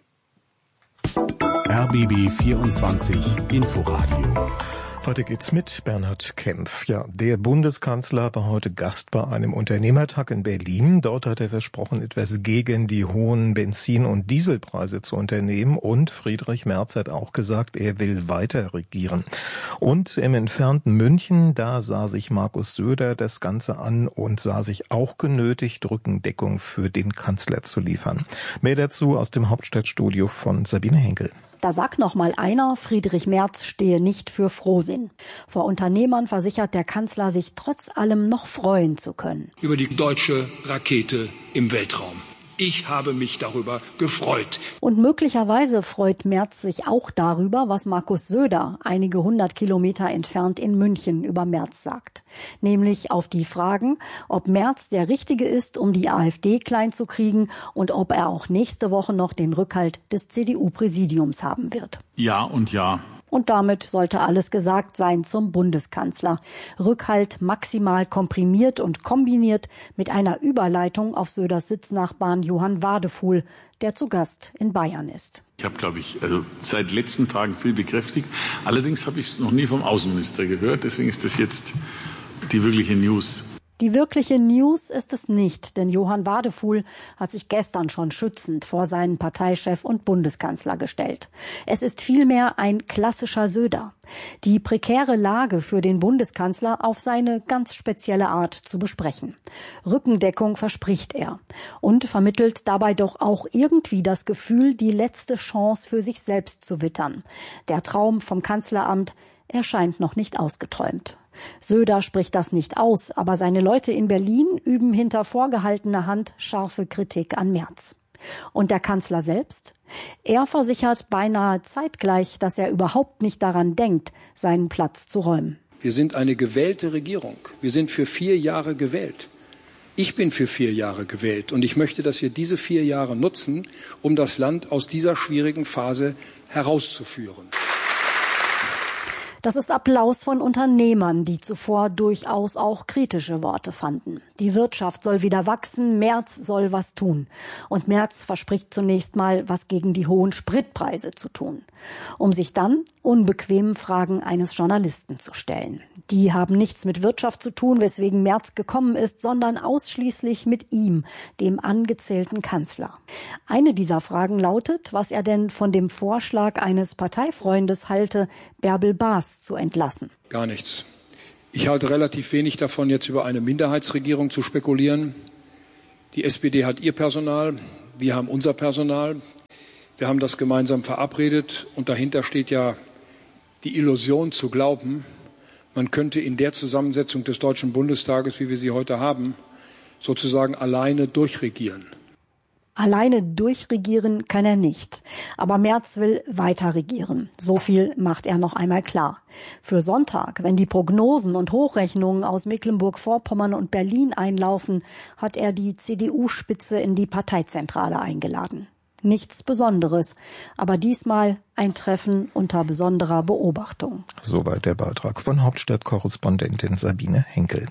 R B B vierundzwanzig Inforadio. Weiter geht's mit Bernhard Kempf. Ja, der Bundeskanzler war heute Gast bei einem Unternehmertag in Berlin. Dort hat er versprochen, etwas gegen die hohen Benzin- und Dieselpreise zu unternehmen. Und Friedrich Merz hat auch gesagt, er will weiter regieren. Und im entfernten München, da sah sich Markus Söder das Ganze an und sah sich auch genötigt, Rückendeckung für den Kanzler zu liefern. Mehr dazu aus dem Hauptstadtstudio von Sabine Henkel. Da sagt noch mal einer, Friedrich Merz stehe nicht für Frohsinn. Vor Unternehmern versichert der Kanzler, sich trotz allem noch freuen zu können. Über die deutsche Rakete im Weltraum. Ich habe mich darüber gefreut. Und möglicherweise freut Merz sich auch darüber, was Markus Söder einige hundert Kilometer entfernt in München über Merz sagt. Nämlich auf die Fragen, ob Merz der Richtige ist, um die AfD klein zu kriegen und ob er auch nächste Woche noch den Rückhalt des C D U-Präsidiums haben wird. Ja und ja. Und damit sollte alles gesagt sein zum Bundeskanzler. Rückhalt maximal komprimiert und kombiniert mit einer Überleitung auf Söders Sitznachbarn Johann Wadefuhl, der zu Gast in Bayern ist. Ich habe, glaube ich, also seit letzten Tagen viel bekräftigt. Allerdings habe ich es noch nie vom Außenminister gehört. Deswegen ist das jetzt die wirkliche News. Die wirkliche News ist es nicht, denn Johann Wadefuhl hat sich gestern schon schützend vor seinen Parteichef und Bundeskanzler gestellt. Es ist vielmehr ein klassischer Söder. Die prekäre Lage für den Bundeskanzler auf seine ganz spezielle Art zu besprechen. Rückendeckung verspricht er und vermittelt dabei doch auch irgendwie das Gefühl, die letzte Chance für sich selbst zu wittern. Der Traum vom Kanzleramt erscheint noch nicht ausgeträumt. Söder spricht das nicht aus, aber seine Leute in Berlin üben hinter vorgehaltener Hand scharfe Kritik an Merz. Und der Kanzler selbst? Er versichert beinahe zeitgleich, dass er überhaupt nicht daran denkt, seinen Platz zu räumen. Wir sind eine gewählte Regierung. Wir sind für vier Jahre gewählt. Ich bin für vier Jahre gewählt und ich möchte, dass wir diese vier Jahre nutzen, um das Land aus dieser schwierigen Phase herauszuführen. Das ist Applaus von Unternehmern, die zuvor durchaus auch kritische Worte fanden. Die Wirtschaft soll wieder wachsen, Merz soll was tun. Und Merz verspricht zunächst mal, was gegen die hohen Spritpreise zu tun. Um sich dann unbequemen Fragen eines Journalisten zu stellen. Die haben nichts mit Wirtschaft zu tun, weswegen Merz gekommen ist, sondern ausschließlich mit ihm, dem angezählten Kanzler. Eine dieser Fragen lautet, was er denn von dem Vorschlag eines Parteifreundes halte, Bärbel Baas zu entlassen. Gar nichts. Ich halte relativ wenig davon, jetzt über eine Minderheitsregierung zu spekulieren. Die S P D hat ihr Personal, wir haben unser Personal. Wir haben das gemeinsam verabredet und dahinter steht ja die Illusion zu glauben, man könnte in der Zusammensetzung des Deutschen Bundestages, wie wir sie heute haben, sozusagen alleine durchregieren. Alleine durchregieren kann er nicht. Aber Merz will weiter regieren. So viel macht er noch einmal klar. Für Sonntag, wenn die Prognosen und Hochrechnungen aus Mecklenburg-Vorpommern und Berlin einlaufen, hat er die C D U-Spitze in die Parteizentrale eingeladen. Nichts Besonderes, aber diesmal ein Treffen unter besonderer Beobachtung. Soweit der Beitrag von Hauptstadtkorrespondentin Sabine Henkel.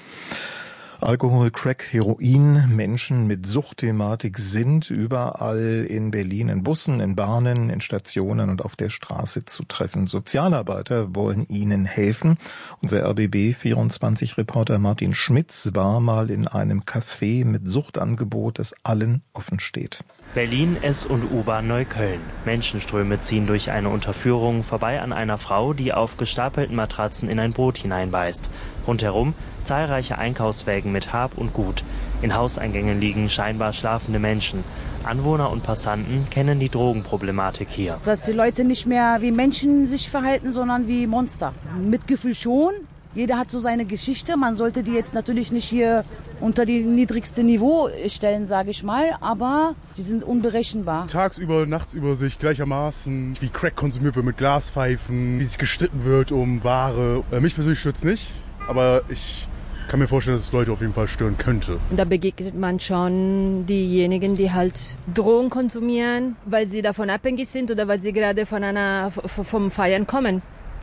Alkohol, Crack, Heroin, Menschen mit Suchtthematik sind überall in Berlin in Bussen, in Bahnen, in Stationen und auf der Straße zu treffen. Sozialarbeiter wollen ihnen helfen. Unser R B B vierundzwanzig-Reporter Martin Schmitz war mal in einem Café mit Suchtangebot, das allen offen steht. Berlin, S- und U-Bahn Neukölln. Menschenströme ziehen durch eine Unterführung vorbei an einer Frau, die auf gestapelten Matratzen in ein Brot hineinbeißt. Rundherum zahlreiche Einkaufswägen mit Hab und Gut. In Hauseingängen liegen scheinbar schlafende Menschen. Anwohner und Passanten kennen die Drogenproblematik hier. Dass die Leute nicht mehr wie Menschen sich verhalten, sondern wie Monster. Mitgefühl schon. Jeder hat so seine Geschichte. Man sollte die jetzt natürlich nicht hier unter die niedrigste Niveau stellen, sage ich mal. Aber die sind unberechenbar. Tagsüber, nachtsüber sich gleichermaßen, wie Crack konsumiert wird mit Glaspfeifen, wie sich gestritten wird um Ware. Mich persönlich stört's nicht, aber ich kann mir vorstellen, dass es Leute auf jeden Fall stören könnte. Da begegnet man schon diejenigen, die halt Drogen konsumieren, weil sie davon abhängig sind oder weil sie gerade von einer, vom Feiern kommen.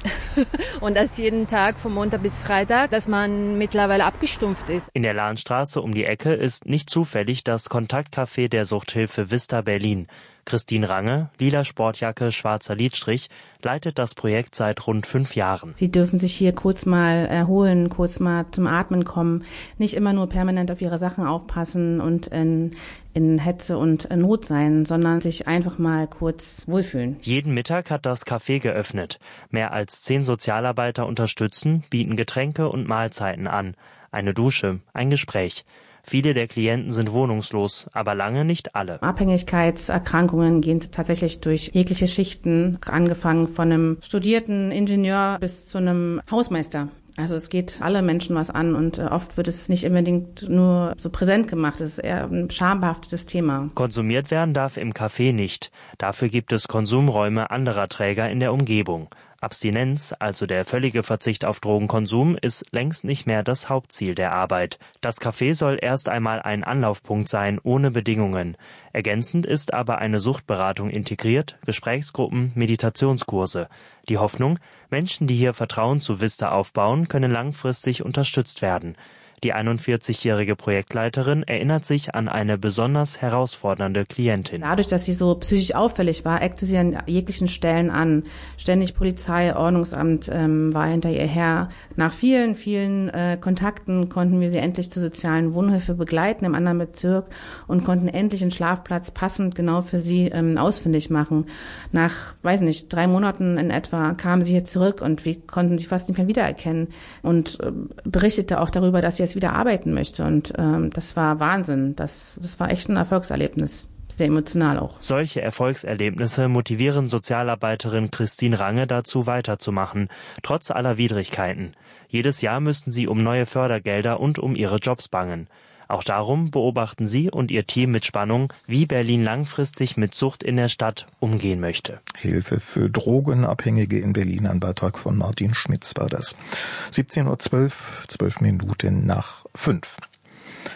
Und das jeden Tag von Montag bis Freitag, dass man mittlerweile abgestumpft ist. In der Lahnstraße um die Ecke ist nicht zufällig das Kontaktcafé der Suchthilfe Vista Berlin. Christine Range, lila Sportjacke, schwarzer Lidstrich, leitet das Projekt seit rund fünf Jahren. Sie dürfen sich hier kurz mal erholen, kurz mal zum Atmen kommen, nicht immer nur permanent auf ihre Sachen aufpassen und in, in Hetze und Not sein, sondern sich einfach mal kurz wohlfühlen. Jeden Mittag hat das Café geöffnet. Mehr als zehn Sozialarbeiter unterstützen, bieten Getränke und Mahlzeiten an. Eine Dusche, ein Gespräch. Viele der Klienten sind wohnungslos, aber lange nicht alle. Abhängigkeitserkrankungen gehen tatsächlich durch jegliche Schichten, angefangen von einem studierten Ingenieur bis zu einem Hausmeister. Also es geht alle Menschen was an und oft wird es nicht unbedingt nur so präsent gemacht. Es ist eher ein schambehaftetes Thema. Konsumiert werden darf im Café nicht. Dafür gibt es Konsumräume anderer Träger in der Umgebung. Abstinenz, also der völlige Verzicht auf Drogenkonsum, ist längst nicht mehr das Hauptziel der Arbeit. Das Café soll erst einmal ein Anlaufpunkt sein, ohne Bedingungen. Ergänzend ist aber eine Suchtberatung integriert, Gesprächsgruppen, Meditationskurse. Die Hoffnung, Menschen, die hier Vertrauen zu Vista aufbauen, können langfristig unterstützt werden. Die einundvierzigjährige Projektleiterin erinnert sich an eine besonders herausfordernde Klientin. Dadurch, dass sie so psychisch auffällig war, eckte sie an jeglichen Stellen an. Ständig Polizei, Ordnungsamt ähm, war hinter ihr her. Nach vielen, vielen äh, Kontakten konnten wir sie endlich zur sozialen Wohnhilfe begleiten im anderen Bezirk und konnten endlich einen Schlafplatz passend genau für sie ähm, ausfindig machen. Nach, weiß nicht, drei Monaten in etwa kam sie hier zurück und wir konnten sie fast nicht mehr wiedererkennen und äh, berichtete auch darüber, dass sie jetzt wieder arbeiten möchte. Und ähm, das war Wahnsinn. Das, das war echt ein Erfolgserlebnis. Sehr emotional auch. Solche Erfolgserlebnisse motivieren Sozialarbeiterin Christine Range dazu, weiterzumachen, trotz aller Widrigkeiten. Jedes Jahr müssten sie um neue Fördergelder und um ihre Jobs bangen. Auch darum beobachten sie und ihr Team mit Spannung, wie Berlin langfristig mit Sucht in der Stadt umgehen möchte. Hilfe für Drogenabhängige in Berlin, ein Beitrag von Martin Schmitz war das. siebzehn Uhr zwölf, zwölf Minuten nach fünf.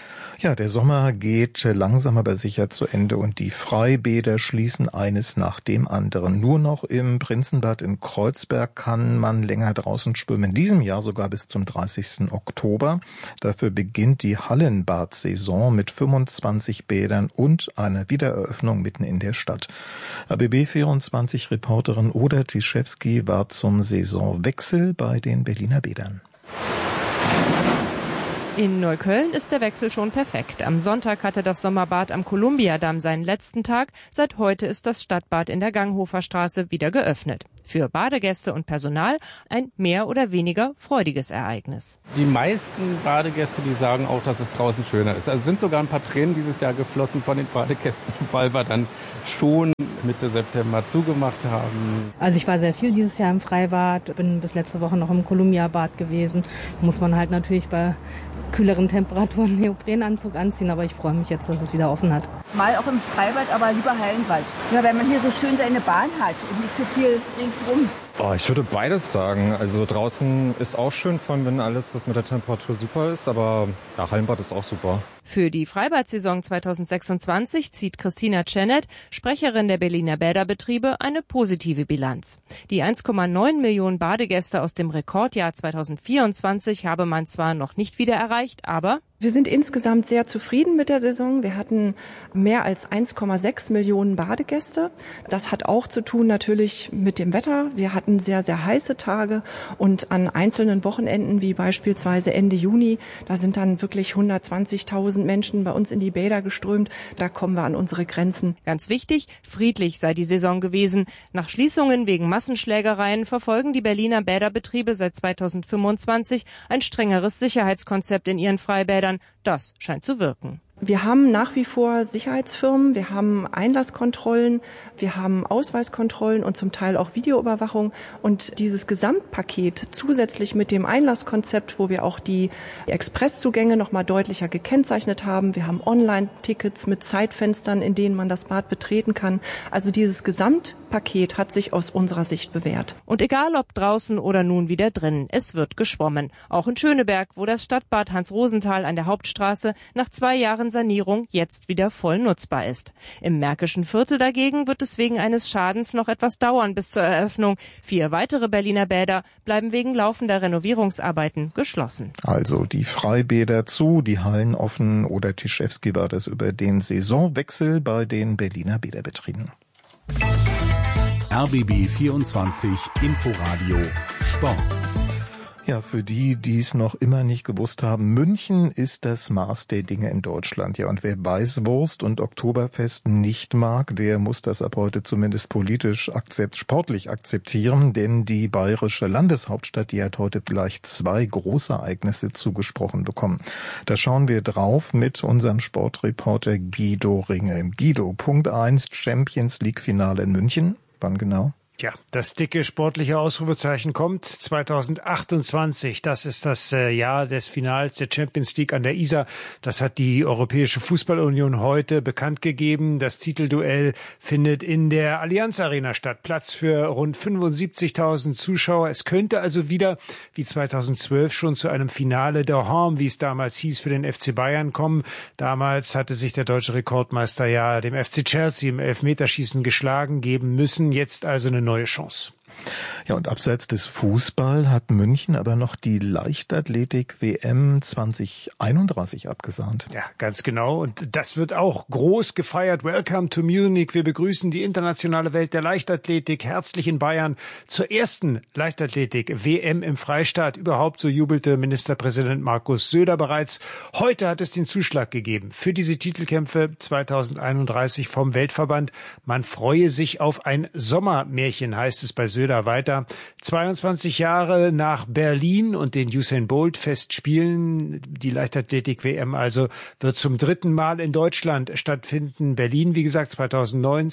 Ja, der Sommer geht langsam aber sicher zu Ende und die Freibäder schließen eines nach dem anderen. Nur noch im Prinzenbad in Kreuzberg kann man länger draußen schwimmen. In diesem Jahr sogar bis zum dreißigsten Oktober. Dafür beginnt die Hallenbad-Saison mit fünfundzwanzig Bädern und einer Wiedereröffnung mitten in der Stadt. A B B vierundzwanzig-Reporterin Oda Tiszewski war zum Saisonwechsel bei den Berliner Bädern. In Neukölln ist der Wechsel schon perfekt. Am Sonntag hatte das Sommerbad am Kolumbiadamm seinen letzten Tag. Seit heute ist das Stadtbad in der Ganghofer Straße wieder geöffnet. Für Badegäste und Personal ein mehr oder weniger freudiges Ereignis. Die meisten Badegäste, die sagen auch, dass es draußen schöner ist. Also sind sogar ein paar Tränen dieses Jahr geflossen von den Badegästen, weil wir dann schon Mitte September zugemacht haben. Also ich war sehr viel dieses Jahr im Freibad, bin bis letzte Woche noch im Kolumbiabad gewesen. Muss man halt natürlich bei kühleren Temperaturen einen Neoprenanzug anziehen, aber ich freue mich jetzt, dass es wieder offen hat. Mal auch im Freibad, aber lieber Hallenbad. Ja, weil man hier so schön seine Bahn hat und nicht so viel ringsrum. Oh, ich würde beides sagen. Also draußen ist auch schön, vor allem wenn alles das mit der Temperatur super ist, aber ja, Hallenbad ist auch super. Für die Freibad-Saison zweitausendsechsundzwanzig zieht Christina Czenet, Sprecherin der Berliner Bäderbetriebe, eine positive Bilanz. Die eins Komma neun Millionen Badegäste aus dem Rekordjahr zweitausendvierundzwanzig habe man zwar noch nicht wieder erreicht, aber wir sind insgesamt sehr zufrieden mit der Saison. Wir hatten mehr als eins Komma sechs Millionen Badegäste. Das hat auch zu tun natürlich mit dem Wetter. Wir hatten sehr, sehr heiße Tage und an einzelnen Wochenenden, wie beispielsweise Ende Juni, da sind dann wirklich hundertzwanzigtausend Menschen bei uns in die Bäder geströmt. Da kommen wir an unsere Grenzen. Ganz wichtig, friedlich sei die Saison gewesen. Nach Schließungen wegen Massenschlägereien verfolgen die Berliner Bäderbetriebe seit zweitausendfünfundzwanzig ein strengeres Sicherheitskonzept in ihren Freibädern. Das scheint zu wirken. Wir haben nach wie vor Sicherheitsfirmen, wir haben Einlasskontrollen, wir haben Ausweiskontrollen und zum Teil auch Videoüberwachung. Und dieses Gesamtpaket zusätzlich mit dem Einlasskonzept, wo wir auch die Expresszugänge noch mal deutlicher gekennzeichnet haben. Wir haben Online-Tickets mit Zeitfenstern, in denen man das Bad betreten kann. Also dieses Gesamtpaket hat sich aus unserer Sicht bewährt. Und egal ob draußen oder nun wieder drin, es wird geschwommen. Auch in Schöneberg, wo das Stadtbad Hans-Rosenthal an der Hauptstraße nach zwei Jahren Sanierung jetzt wieder voll nutzbar ist. Im Märkischen Viertel dagegen wird es wegen eines Schadens noch etwas dauern bis zur Eröffnung. Vier weitere Berliner Bäder bleiben wegen laufender Renovierungsarbeiten geschlossen. Also die Freibäder zu, die Hallen offen. Oder Tiszewski war das über den Saisonwechsel bei den Berliner Bäderbetrieben. R B B vierundzwanzig Inforadio Sport. Ja, für die, die es noch immer nicht gewusst haben, München ist das Maß der Dinge in Deutschland. Ja, und wer Weißwurst und Oktoberfest nicht mag, der muss das ab heute zumindest politisch akzept, sportlich akzeptieren, denn die bayerische Landeshauptstadt, die hat heute gleich zwei Großereignisse zugesprochen bekommen. Da schauen wir drauf mit unserem Sportreporter Guido Ringel. Guido, Punkt eins, Champions League Finale in München. Wann genau? Ja, das dicke sportliche Ausrufezeichen kommt zweitausendachtundzwanzig. Das ist das äh, Jahr des Finals der Champions League an der Isar. Das hat die Europäische Fußballunion heute bekannt gegeben. Das Titelduell findet in der Allianz Arena statt. Platz für rund fünfundsiebzigtausend Zuschauer. Es könnte also wieder, wie zweitausendzwölf, schon zu einem Finale daheim, wie es damals hieß, für den F C Bayern kommen. Damals hatte sich der deutsche Rekordmeister ja dem F C Chelsea im Elfmeterschießen geschlagen geben müssen. Jetzt also eine neue Chance. Ja, und abseits des Fußball hat München aber noch die Leichtathletik-W M zweitausendeinunddreißig abgesahnt. Ja, ganz genau. Und das wird auch groß gefeiert. Welcome to Munich. Wir begrüßen die internationale Welt der Leichtathletik herzlich in Bayern zur ersten Leichtathletik-W M im Freistaat. Überhaupt, so jubelte Ministerpräsident Markus Söder bereits. Heute hat es den Zuschlag gegeben für diese Titelkämpfe zweitausendeinunddreißig vom Weltverband. Man freue sich auf ein Sommermärchen, heißt es bei Söder weiter. zweiundzwanzig Jahre nach Berlin und den Usain Bolt Festspielen. Die Leichtathletik-W M also wird zum dritten Mal in Deutschland stattfinden. Berlin, wie gesagt, zweitausendneun,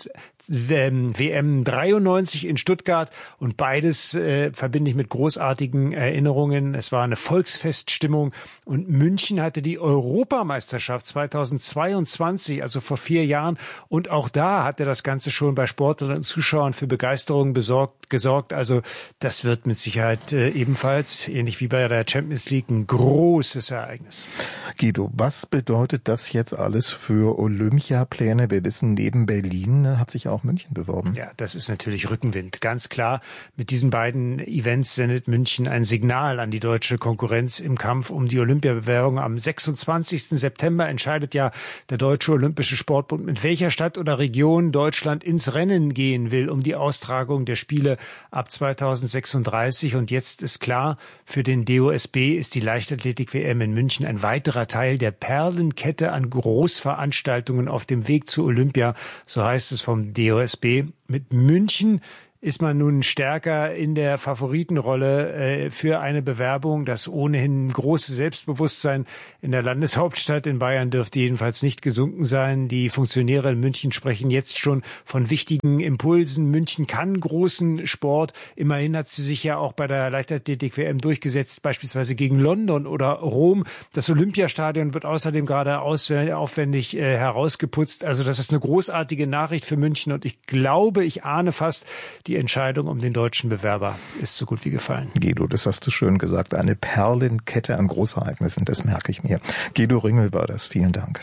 W M dreiundneunzig in Stuttgart. Und beides äh, verbinde ich mit großartigen Erinnerungen. Es war eine Volksfeststimmung. Und München hatte die Europameisterschaft zweitausendzweiundzwanzig, also vor vier Jahren. Und auch da hatte das Ganze schon bei Sportlern und Zuschauern für Begeisterung besorgt, gesorgt. gesorgt. Also das wird mit Sicherheit äh, ebenfalls, ähnlich wie bei der Champions League, ein großes Ereignis. Guido, was bedeutet das jetzt alles für Olympiapläne? Wir wissen, neben Berlin hat sich auch München beworben. Ja, das ist natürlich Rückenwind. Ganz klar, mit diesen beiden Events sendet München ein Signal an die deutsche Konkurrenz im Kampf um die Olympiabewerbung. Am sechsundzwanzigsten September entscheidet ja der Deutsche Olympische Sportbund, mit welcher Stadt oder Region Deutschland ins Rennen gehen will um die Austragung der Spiele ab zweitausendsechsunddreißig. Und jetzt ist klar, für den D O S B ist die Leichtathletik-W M in München ein weiterer Teil der Perlenkette an Großveranstaltungen auf dem Weg zu Olympia. So heißt es vom D O S B. Mit München ist man nun stärker in der Favoritenrolle äh, für eine Bewerbung. Das ohnehin große Selbstbewusstsein in der Landeshauptstadt in Bayern dürfte jedenfalls nicht gesunken sein. Die Funktionäre in München sprechen jetzt schon von wichtigen Impulsen. München kann großen Sport. Immerhin hat sie sich ja auch bei der Leichtathletik-W M durchgesetzt, beispielsweise gegen London oder Rom. Das Olympiastadion wird außerdem gerade aufwendig äh, herausgeputzt. Also das ist eine großartige Nachricht für München und ich glaube, ich ahne fast, die Entscheidung um den deutschen Bewerber ist so gut wie gefallen. Guido, das hast du schön gesagt. Eine Perlenkette an Großereignissen, das merke ich mir. Guido Ringel war das. Vielen Dank.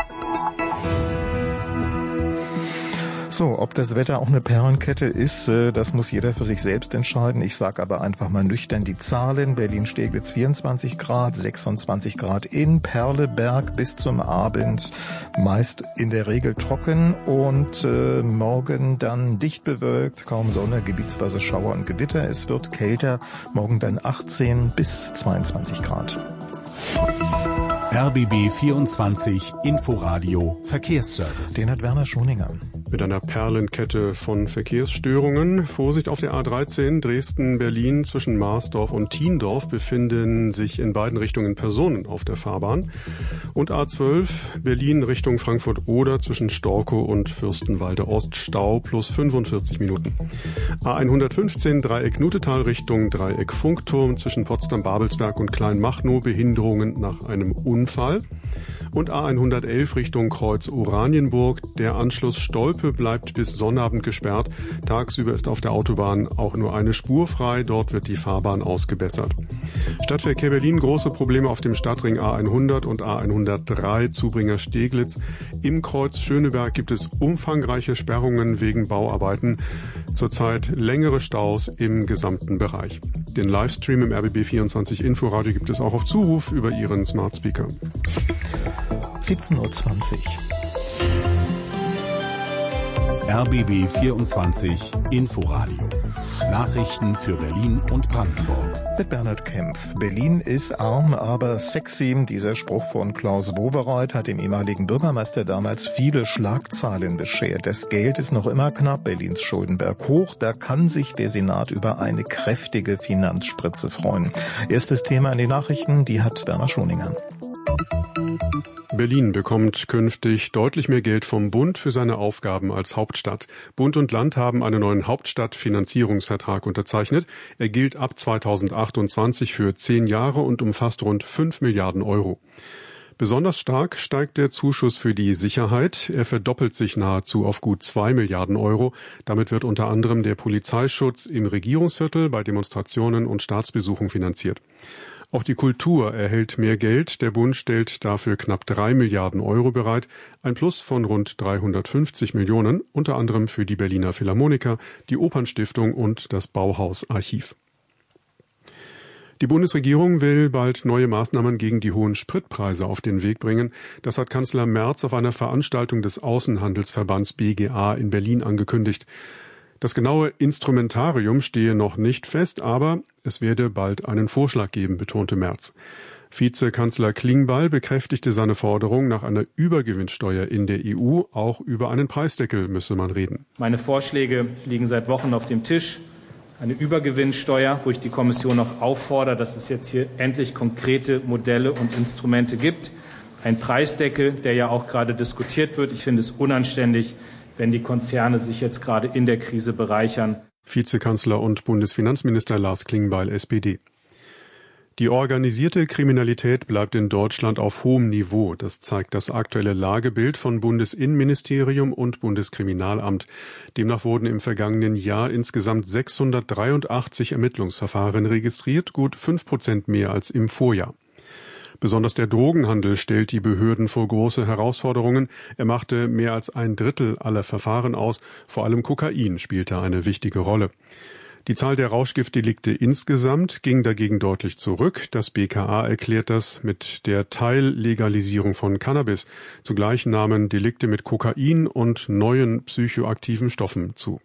So, ob das Wetter auch eine Perlenkette ist, das muss jeder für sich selbst entscheiden. Ich sage aber einfach mal nüchtern die Zahlen. Berlin-Steglitz vierundzwanzig Grad, sechsundzwanzig Grad in Perleberg bis zum Abend. Meist in der Regel trocken und äh, morgen dann dicht bewölkt, kaum Sonne, gebietsweise Schauer und Gewitter. Es wird kälter, morgen dann achtzehn bis zweiundzwanzig Grad. R B B vierundzwanzig Inforadio Verkehrsservice. Den hat Werner Schoninger. Mit einer Perlenkette von Verkehrsstörungen. Vorsicht auf der A dreizehn Dresden-Berlin zwischen Marsdorf und Thiendorf befinden sich in beiden Richtungen Personen auf der Fahrbahn. Und A zwölf Berlin Richtung Frankfurt-Oder zwischen Storkow und Fürstenwalde Ost Stau plus fünfundvierzig Minuten. A hundertfünfzehn Dreieck Nutetal Richtung Dreieck Funkturm zwischen Potsdam-Babelsberg und Kleinmachnow Behinderungen nach einem Unfall. Und A hundertelf Richtung Kreuz Oranienburg. Der Anschluss Stolpe bleibt bis Sonnabend gesperrt. Tagsüber ist auf der Autobahn auch nur eine Spur frei. Dort wird die Fahrbahn ausgebessert. Stadtverkehr Berlin, große Probleme auf dem Stadtring A hundert und A hundertdrei Zubringer Steglitz. Im Kreuz Schöneberg gibt es umfangreiche Sperrungen wegen Bauarbeiten. Zurzeit längere Staus im gesamten Bereich. Den Livestream im R B B vierundzwanzig Inforadio gibt es auch auf Zuruf über Ihren Smart Speaker. siebzehn Uhr zwanzig. R B B vierundzwanzig Inforadio. Nachrichten für Berlin und Brandenburg. Mit Bernhard Kempf. Berlin ist arm, aber sexy. Dieser Spruch von Klaus Wowereit hat dem ehemaligen Bürgermeister damals viele Schlagzeilen beschert. Das Geld ist noch immer knapp, Berlins Schuldenberg hoch. Da kann sich der Senat über eine kräftige Finanzspritze freuen. Erstes Thema in den Nachrichten, die hat Werner Schoninger. Berlin bekommt künftig deutlich mehr Geld vom Bund für seine Aufgaben als Hauptstadt. Bund und Land haben einen neuen Hauptstadtfinanzierungsvertrag unterzeichnet. Er gilt ab zweitausendachtundzwanzig für zehn Jahre und umfasst rund fünf Milliarden Euro. Besonders stark steigt der Zuschuss für die Sicherheit. Er verdoppelt sich nahezu auf gut zwei Milliarden Euro. Damit wird unter anderem der Polizeischutz im Regierungsviertel bei Demonstrationen und Staatsbesuchen finanziert. Auch die Kultur erhält mehr Geld. Der Bund stellt dafür knapp drei Milliarden Euro bereit. Ein Plus von rund dreihundertfünfzig Millionen, unter anderem für die Berliner Philharmoniker, die Opernstiftung und das Bauhaus-Archiv. Die Bundesregierung will bald neue Maßnahmen gegen die hohen Spritpreise auf den Weg bringen. Das hat Kanzler Merz auf einer Veranstaltung des Außenhandelsverbands B G A in Berlin angekündigt. Das genaue Instrumentarium stehe noch nicht fest, aber es werde bald einen Vorschlag geben, betonte Merz. Vizekanzler Klingbeil bekräftigte seine Forderung nach einer Übergewinnsteuer in der E U. Auch über einen Preisdeckel müsse man reden. Meine Vorschläge liegen seit Wochen auf dem Tisch. Eine Übergewinnsteuer, wo ich die Kommission noch auffordere, dass es jetzt hier endlich konkrete Modelle und Instrumente gibt. Ein Preisdeckel, der ja auch gerade diskutiert wird. Ich finde es unanständig, wenn die Konzerne sich jetzt gerade in der Krise bereichern. Vizekanzler und Bundesfinanzminister Lars Klingbeil, S P D. Die organisierte Kriminalität bleibt in Deutschland auf hohem Niveau. Das zeigt das aktuelle Lagebild von Bundesinnenministerium und Bundeskriminalamt. Demnach wurden im vergangenen Jahr insgesamt sechshundertdreiundachtzig Ermittlungsverfahren registriert, gut fünf Prozent mehr als im Vorjahr. Besonders der Drogenhandel stellt die Behörden vor große Herausforderungen. Er machte mehr als ein Drittel aller Verfahren aus. Vor allem Kokain spielte eine wichtige Rolle. Die Zahl der Rauschgiftdelikte insgesamt ging dagegen deutlich zurück. Das B K A erklärt das mit der Teillegalisierung von Cannabis. Zugleich nahmen Delikte mit Kokain und neuen psychoaktiven Stoffen zu.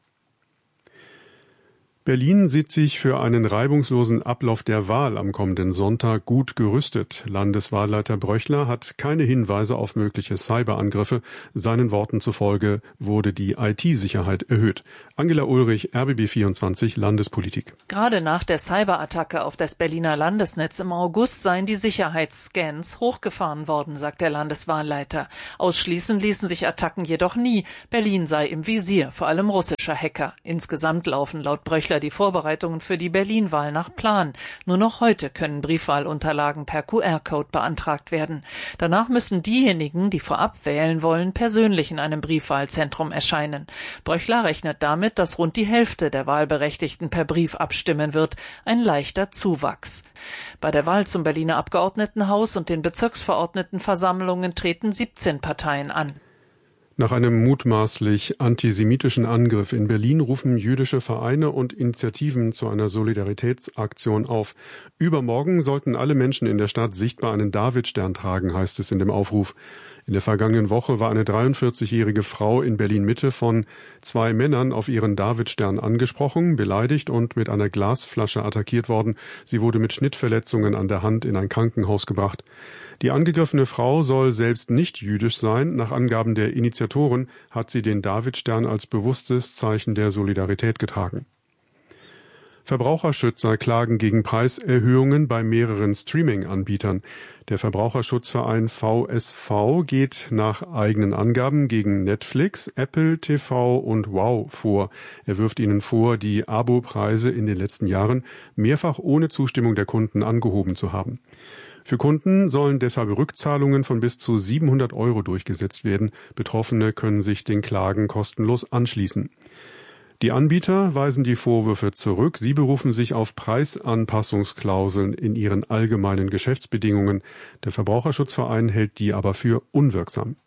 Berlin sieht sich für einen reibungslosen Ablauf der Wahl am kommenden Sonntag gut gerüstet. Landeswahlleiter Bröchler hat keine Hinweise auf mögliche Cyberangriffe. Seinen Worten zufolge wurde die I T-Sicherheit erhöht. Angela Ulrich, R B B vierundzwanzig, Landespolitik. Gerade nach der Cyberattacke auf das Berliner Landesnetz im August seien die Sicherheitsscans hochgefahren worden, sagt der Landeswahlleiter. Ausschließen ließen sich Attacken jedoch nie. Berlin sei im Visier, vor allem russischer Hacker. Insgesamt laufen laut Bröchler die Vorbereitungen für die Berlin-Wahl nach Plan. Nur noch heute können Briefwahlunterlagen per Q R-Code beantragt werden. Danach müssen diejenigen, die vorab wählen wollen, persönlich in einem Briefwahlzentrum erscheinen. Bröchler rechnet damit, dass rund die Hälfte der Wahlberechtigten per Brief abstimmen wird. Ein leichter Zuwachs. Bei der Wahl zum Berliner Abgeordnetenhaus und den Bezirksverordnetenversammlungen treten siebzehn Parteien an. Nach einem mutmaßlich antisemitischen Angriff in Berlin rufen jüdische Vereine und Initiativen zu einer Solidaritätsaktion auf. Übermorgen sollten alle Menschen in der Stadt sichtbar einen Davidstern tragen, heißt es in dem Aufruf. In der vergangenen Woche war eine dreiundvierzigjährige Frau in Berlin-Mitte von zwei Männern auf ihren Davidstern angesprochen, beleidigt und mit einer Glasflasche attackiert worden. Sie wurde mit Schnittverletzungen an der Hand in ein Krankenhaus gebracht. Die angegriffene Frau soll selbst nicht jüdisch sein. Nach Angaben der Initiatoren hat sie den Davidstern als bewusstes Zeichen der Solidarität getragen. Verbraucherschützer klagen gegen Preiserhöhungen bei mehreren Streaming-Anbietern. Der Verbraucherschutzverein V S V geht nach eigenen Angaben gegen Netflix, Apple T V und Wow vor. Er wirft ihnen vor, die Abopreise in den letzten Jahren mehrfach ohne Zustimmung der Kunden angehoben zu haben. Für Kunden sollen deshalb Rückzahlungen von bis zu siebenhundert Euro durchgesetzt werden. Betroffene können sich den Klagen kostenlos anschließen. Die Anbieter weisen die Vorwürfe zurück. Sie berufen sich auf Preisanpassungsklauseln in ihren allgemeinen Geschäftsbedingungen. Der Verbraucherschutzverein hält die aber für unwirksam.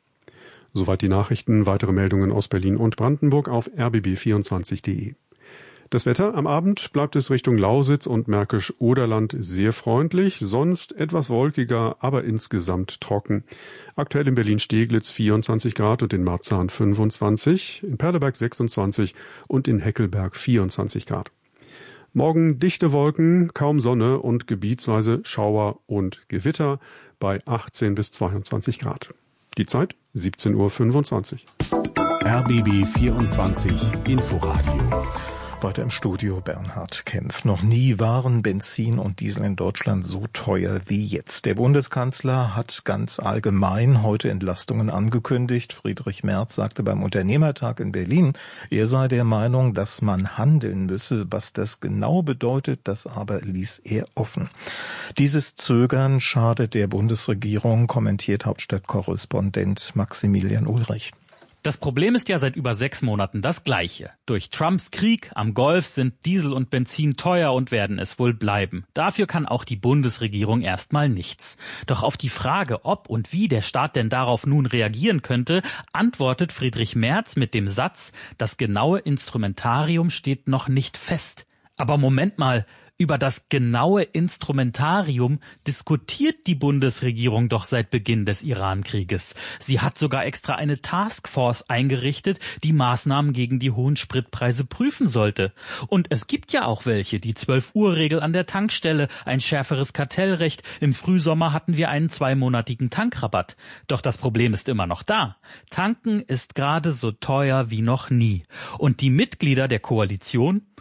Soweit die Nachrichten. Weitere Meldungen aus Berlin und Brandenburg auf r b b vierundzwanzig punkt de. Das Wetter: Am Abend bleibt es Richtung Lausitz und Märkisch-Oderland sehr freundlich, sonst etwas wolkiger, aber insgesamt trocken. Aktuell in Berlin-Steglitz vierundzwanzig Grad und in Marzahn fünfundzwanzig, in Perleberg sechsundzwanzig und in Heckelberg vierundzwanzig Grad. Morgen dichte Wolken, kaum Sonne und gebietsweise Schauer und Gewitter bei achtzehn bis zweiundzwanzig Grad. Die Zeit siebzehn Uhr fünfundzwanzig. R B B vierundzwanzig Inforadio. Weiter im Studio Bernhard Kempf. Noch nie waren Benzin und Diesel in Deutschland so teuer wie jetzt. Der Bundeskanzler hat ganz allgemein heute Entlastungen angekündigt. Friedrich Merz sagte beim Unternehmertag in Berlin, er sei der Meinung, dass man handeln müsse. Was das genau bedeutet, das aber ließ er offen. Dieses Zögern schadet der Bundesregierung, kommentiert Hauptstadtkorrespondent Maximilian Ulrich. Das Problem ist ja seit über sechs Monaten das gleiche. Durch Trumps Krieg am Golf sind Diesel und Benzin teuer und werden es wohl bleiben. Dafür kann auch die Bundesregierung erstmal nichts. Doch auf die Frage, ob und wie der Staat denn darauf nun reagieren könnte, antwortet Friedrich Merz mit dem Satz, das genaue Instrumentarium steht noch nicht fest. Aber Moment mal, über das genaue Instrumentarium diskutiert die Bundesregierung doch seit Beginn des Iran-Krieges. Sie hat sogar extra eine Taskforce eingerichtet, die Maßnahmen gegen die hohen Spritpreise prüfen sollte. Und es gibt ja auch welche, die zwölf Uhr Regel an der Tankstelle, ein schärferes Kartellrecht. Im Frühsommer hatten wir einen zweimonatigen Tankrabatt. Doch das Problem ist immer noch da. Tanken ist gerade so teuer wie noch nie. Und die Mitglieder der Koalition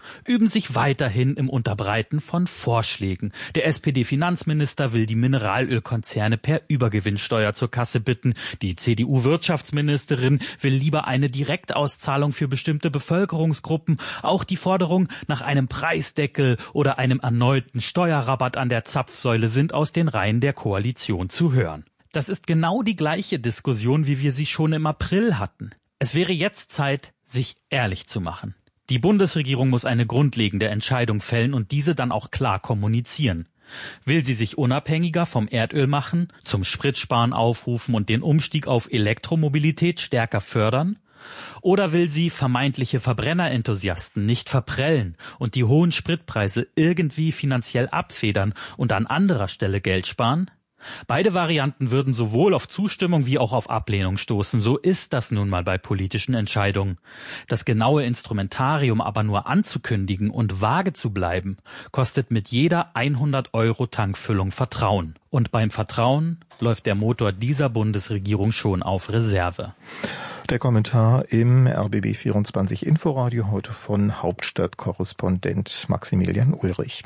üben sich weiterhin im Unterbreiten von Vorschlägen. Der S P D-Finanzminister will die Mineralölkonzerne per Übergewinnsteuer zur Kasse bitten. Die C D U-Wirtschaftsministerin will lieber eine Direktauszahlung für bestimmte Bevölkerungsgruppen. Auch die Forderung nach einem Preisdeckel oder einem erneuten Steuerrabatt an der Zapfsäule sind aus den Reihen der Koalition zu hören. Das ist genau die gleiche Diskussion, wie wir sie schon im April hatten. Es wäre jetzt Zeit, sich ehrlich zu machen. Die Bundesregierung muss eine grundlegende Entscheidung fällen und diese dann auch klar kommunizieren. Will sie sich unabhängiger vom Erdöl machen, zum Spritsparen aufrufen und den Umstieg auf Elektromobilität stärker fördern? Oder will sie vermeintliche Verbrennerenthusiasten nicht verprellen und die hohen Spritpreise irgendwie finanziell abfedern und an anderer Stelle Geld sparen? Beide Varianten würden sowohl auf Zustimmung wie auch auf Ablehnung stoßen. So ist das nun mal bei politischen Entscheidungen. Das genaue Instrumentarium aber nur anzukündigen und vage zu bleiben, kostet mit jeder hundert Euro Tankfüllung Vertrauen. Und beim Vertrauen läuft der Motor dieser Bundesregierung schon auf Reserve. Der Kommentar im R B B vierundzwanzig Inforadio heute von Hauptstadtkorrespondent Maximilian Ulrich.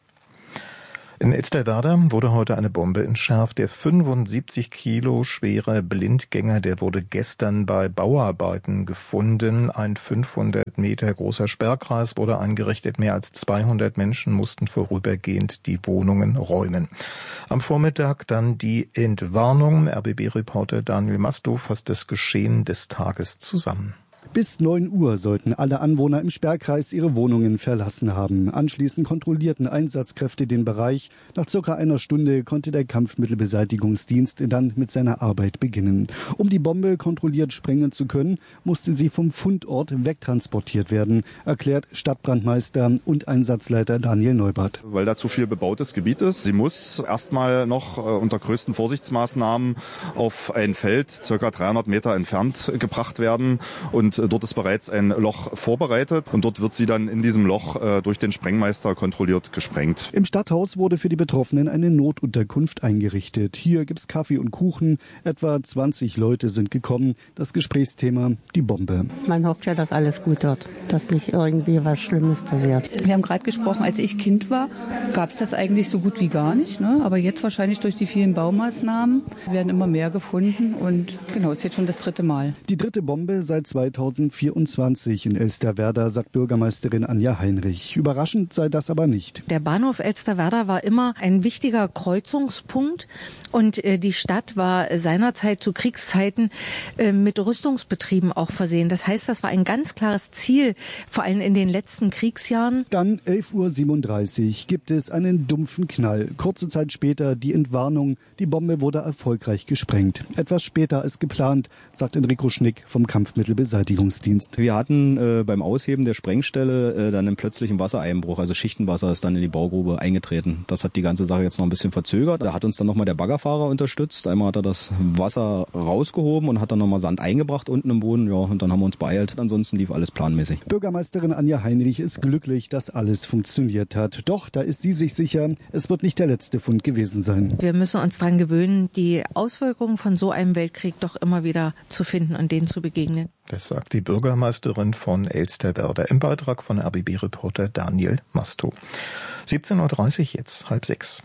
In Elsterwerda wurde heute eine Bombe entschärft. Der fünfundsiebzig Kilo schwere Blindgänger, der wurde gestern bei Bauarbeiten gefunden. Ein fünfhundert Meter großer Sperrkreis wurde eingerichtet. Mehr als zweihundert Menschen mussten vorübergehend die Wohnungen räumen. Am Vormittag dann die Entwarnung. R B B-Reporter Daniel Mastow fasst das Geschehen des Tages zusammen. Bis neun Uhr sollten alle Anwohner im Sperrkreis ihre Wohnungen verlassen haben. Anschließend kontrollierten Einsatzkräfte den Bereich. Nach circa einer Stunde konnte der Kampfmittelbeseitigungsdienst dann mit seiner Arbeit beginnen. Um die Bombe kontrolliert sprengen zu können, musste sie vom Fundort wegtransportiert werden, erklärt Stadtbrandmeister und Einsatzleiter Daniel Neubert. Weil da zu viel bebautes Gebiet ist. Sie muss erstmal noch unter größten Vorsichtsmaßnahmen auf ein Feld circa dreihundert Meter entfernt gebracht werden und dort ist bereits ein Loch vorbereitet und dort wird sie dann in diesem Loch äh, durch den Sprengmeister kontrolliert gesprengt. Im Stadthaus wurde für die Betroffenen eine Notunterkunft eingerichtet. Hier gibt's Kaffee und Kuchen. Etwa zwanzig Leute sind gekommen. Das Gesprächsthema, die Bombe. Man hofft ja, dass alles gut wird, dass nicht irgendwie was Schlimmes passiert. Wir haben gerade gesprochen, als ich Kind war, gab's das eigentlich so gut wie gar nicht. Ne? Aber jetzt wahrscheinlich durch die vielen Baumaßnahmen werden immer mehr gefunden. Und genau, ist jetzt schon das dritte Mal. Die dritte Bombe seit zweitausendvierundzwanzig in Elsterwerda, sagt Bürgermeisterin Anja Heinrich. Überraschend sei das aber nicht. Der Bahnhof Elsterwerda war immer ein wichtiger Kreuzungspunkt und äh, die Stadt war seinerzeit zu Kriegszeiten äh, mit Rüstungsbetrieben auch versehen. Das heißt, das war ein ganz klares Ziel, vor allem in den letzten Kriegsjahren. Dann elf Uhr siebenunddreißig gibt es einen dumpfen Knall. Kurze Zeit später die Entwarnung. Die Bombe wurde erfolgreich gesprengt. Etwas später als geplant, sagt Enrico Schnick vom Kampfmittelbeseitigungsdienst. Wir hatten äh, beim Ausheben der Sprengstelle äh, dann einen plötzlichen Wassereinbruch, also Schichtenwasser ist dann in die Baugrube eingetreten. Das hat die ganze Sache jetzt noch ein bisschen verzögert. Da hat uns dann nochmal der Baggerfahrer unterstützt. Einmal hat er das Wasser rausgehoben und hat dann nochmal Sand eingebracht unten im Boden. Ja, und dann haben wir uns beeilt. Ansonsten lief alles planmäßig. Bürgermeisterin Anja Heinrich ist glücklich, dass alles funktioniert hat. Doch, da ist sie sich sicher, es wird nicht der letzte Fund gewesen sein. Wir müssen uns daran gewöhnen, die Auswirkungen von so einem Weltkrieg doch immer wieder zu finden und denen zu begegnen. Das sagt die Bürgermeisterin von Elsterwerda im Beitrag von R B B-Reporter Daniel Mastow. siebzehn Uhr dreißig jetzt, halb sechs.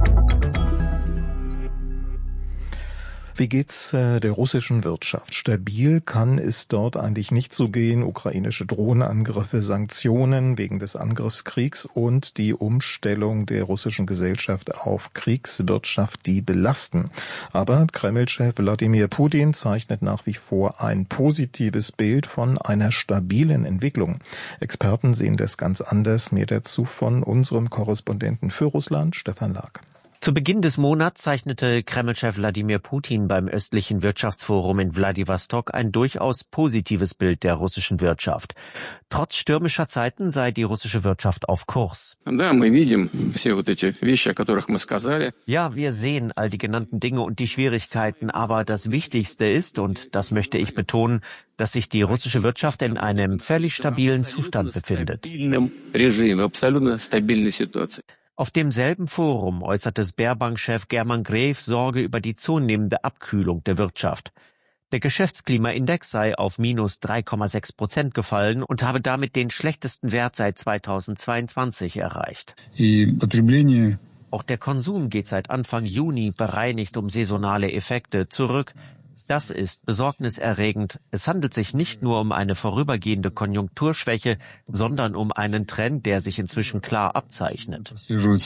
Wie geht's äh, der russischen Wirtschaft? Stabil kann es dort eigentlich nicht so gehen. Ukrainische Drohnenangriffe, Sanktionen wegen des Angriffskriegs und die Umstellung der russischen Gesellschaft auf Kriegswirtschaft, die belasten. Aber Kreml-Chef Wladimir Putin zeichnet nach wie vor ein positives Bild von einer stabilen Entwicklung. Experten sehen das ganz anders. Mehr dazu von unserem Korrespondenten für Russland, Stefan Lag. Zu Beginn des Monats zeichnete Kreml-Chef Wladimir Putin beim östlichen Wirtschaftsforum in Wladiwostok ein durchaus positives Bild der russischen Wirtschaft. Trotz stürmischer Zeiten sei die russische Wirtschaft auf Kurs. Ja, wir sehen all die genannten Dinge und die Schwierigkeiten, aber das Wichtigste ist, und das möchte ich betonen, dass sich die russische Wirtschaft in einem völlig stabilen Zustand befindet. Auf demselben Forum äußerte Sberbank-Chef German Gref Sorge über die zunehmende Abkühlung der Wirtschaft. Der Geschäftsklimaindex sei auf minus drei Komma sechs Prozent gefallen und habe damit den schlechtesten Wert seit zweitausendzweiundzwanzig erreicht. Auch der Konsum geht seit Anfang Juni bereinigt um saisonale Effekte zurück. Das ist besorgniserregend. Es handelt sich nicht nur um eine vorübergehende Konjunkturschwäche, sondern um einen Trend, der sich inzwischen klar abzeichnet.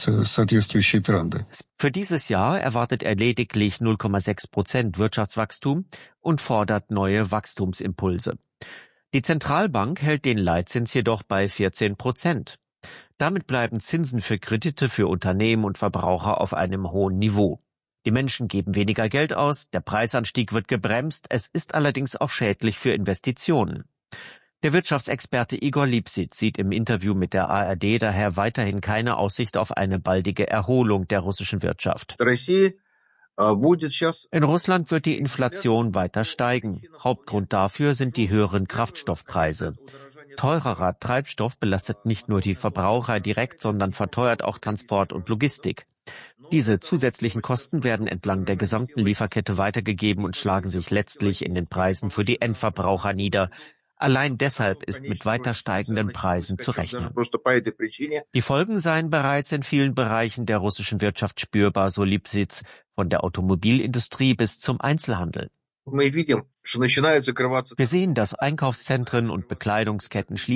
Für dieses Jahr erwartet er lediglich null Komma sechs Prozent Wirtschaftswachstum und fordert neue Wachstumsimpulse. Die Zentralbank hält den Leitzins jedoch bei vierzehn Prozent. Damit bleiben Zinsen für Kredite für Unternehmen und Verbraucher auf einem hohen Niveau. Die Menschen geben weniger Geld aus, der Preisanstieg wird gebremst, es ist allerdings auch schädlich für Investitionen. Der Wirtschaftsexperte Igor Lipšić sieht im Interview mit der A R D daher weiterhin keine Aussicht auf eine baldige Erholung der russischen Wirtschaft. In Russland wird die Inflation weiter steigen. Hauptgrund dafür sind die höheren Kraftstoffpreise. Teurerer Treibstoff belastet nicht nur die Verbraucher direkt, sondern verteuert auch Transport und Logistik. Diese zusätzlichen Kosten werden entlang der gesamten Lieferkette weitergegeben und schlagen sich letztlich in den Preisen für die Endverbraucher nieder. Allein deshalb ist mit weiter steigenden Preisen zu rechnen. Die Folgen seien bereits in vielen Bereichen der russischen Wirtschaft spürbar, so Lipšić, von der Automobilindustrie bis zum Einzelhandel. Wir sehen, dass Einkaufszentren und Bekleidungsketten schließen.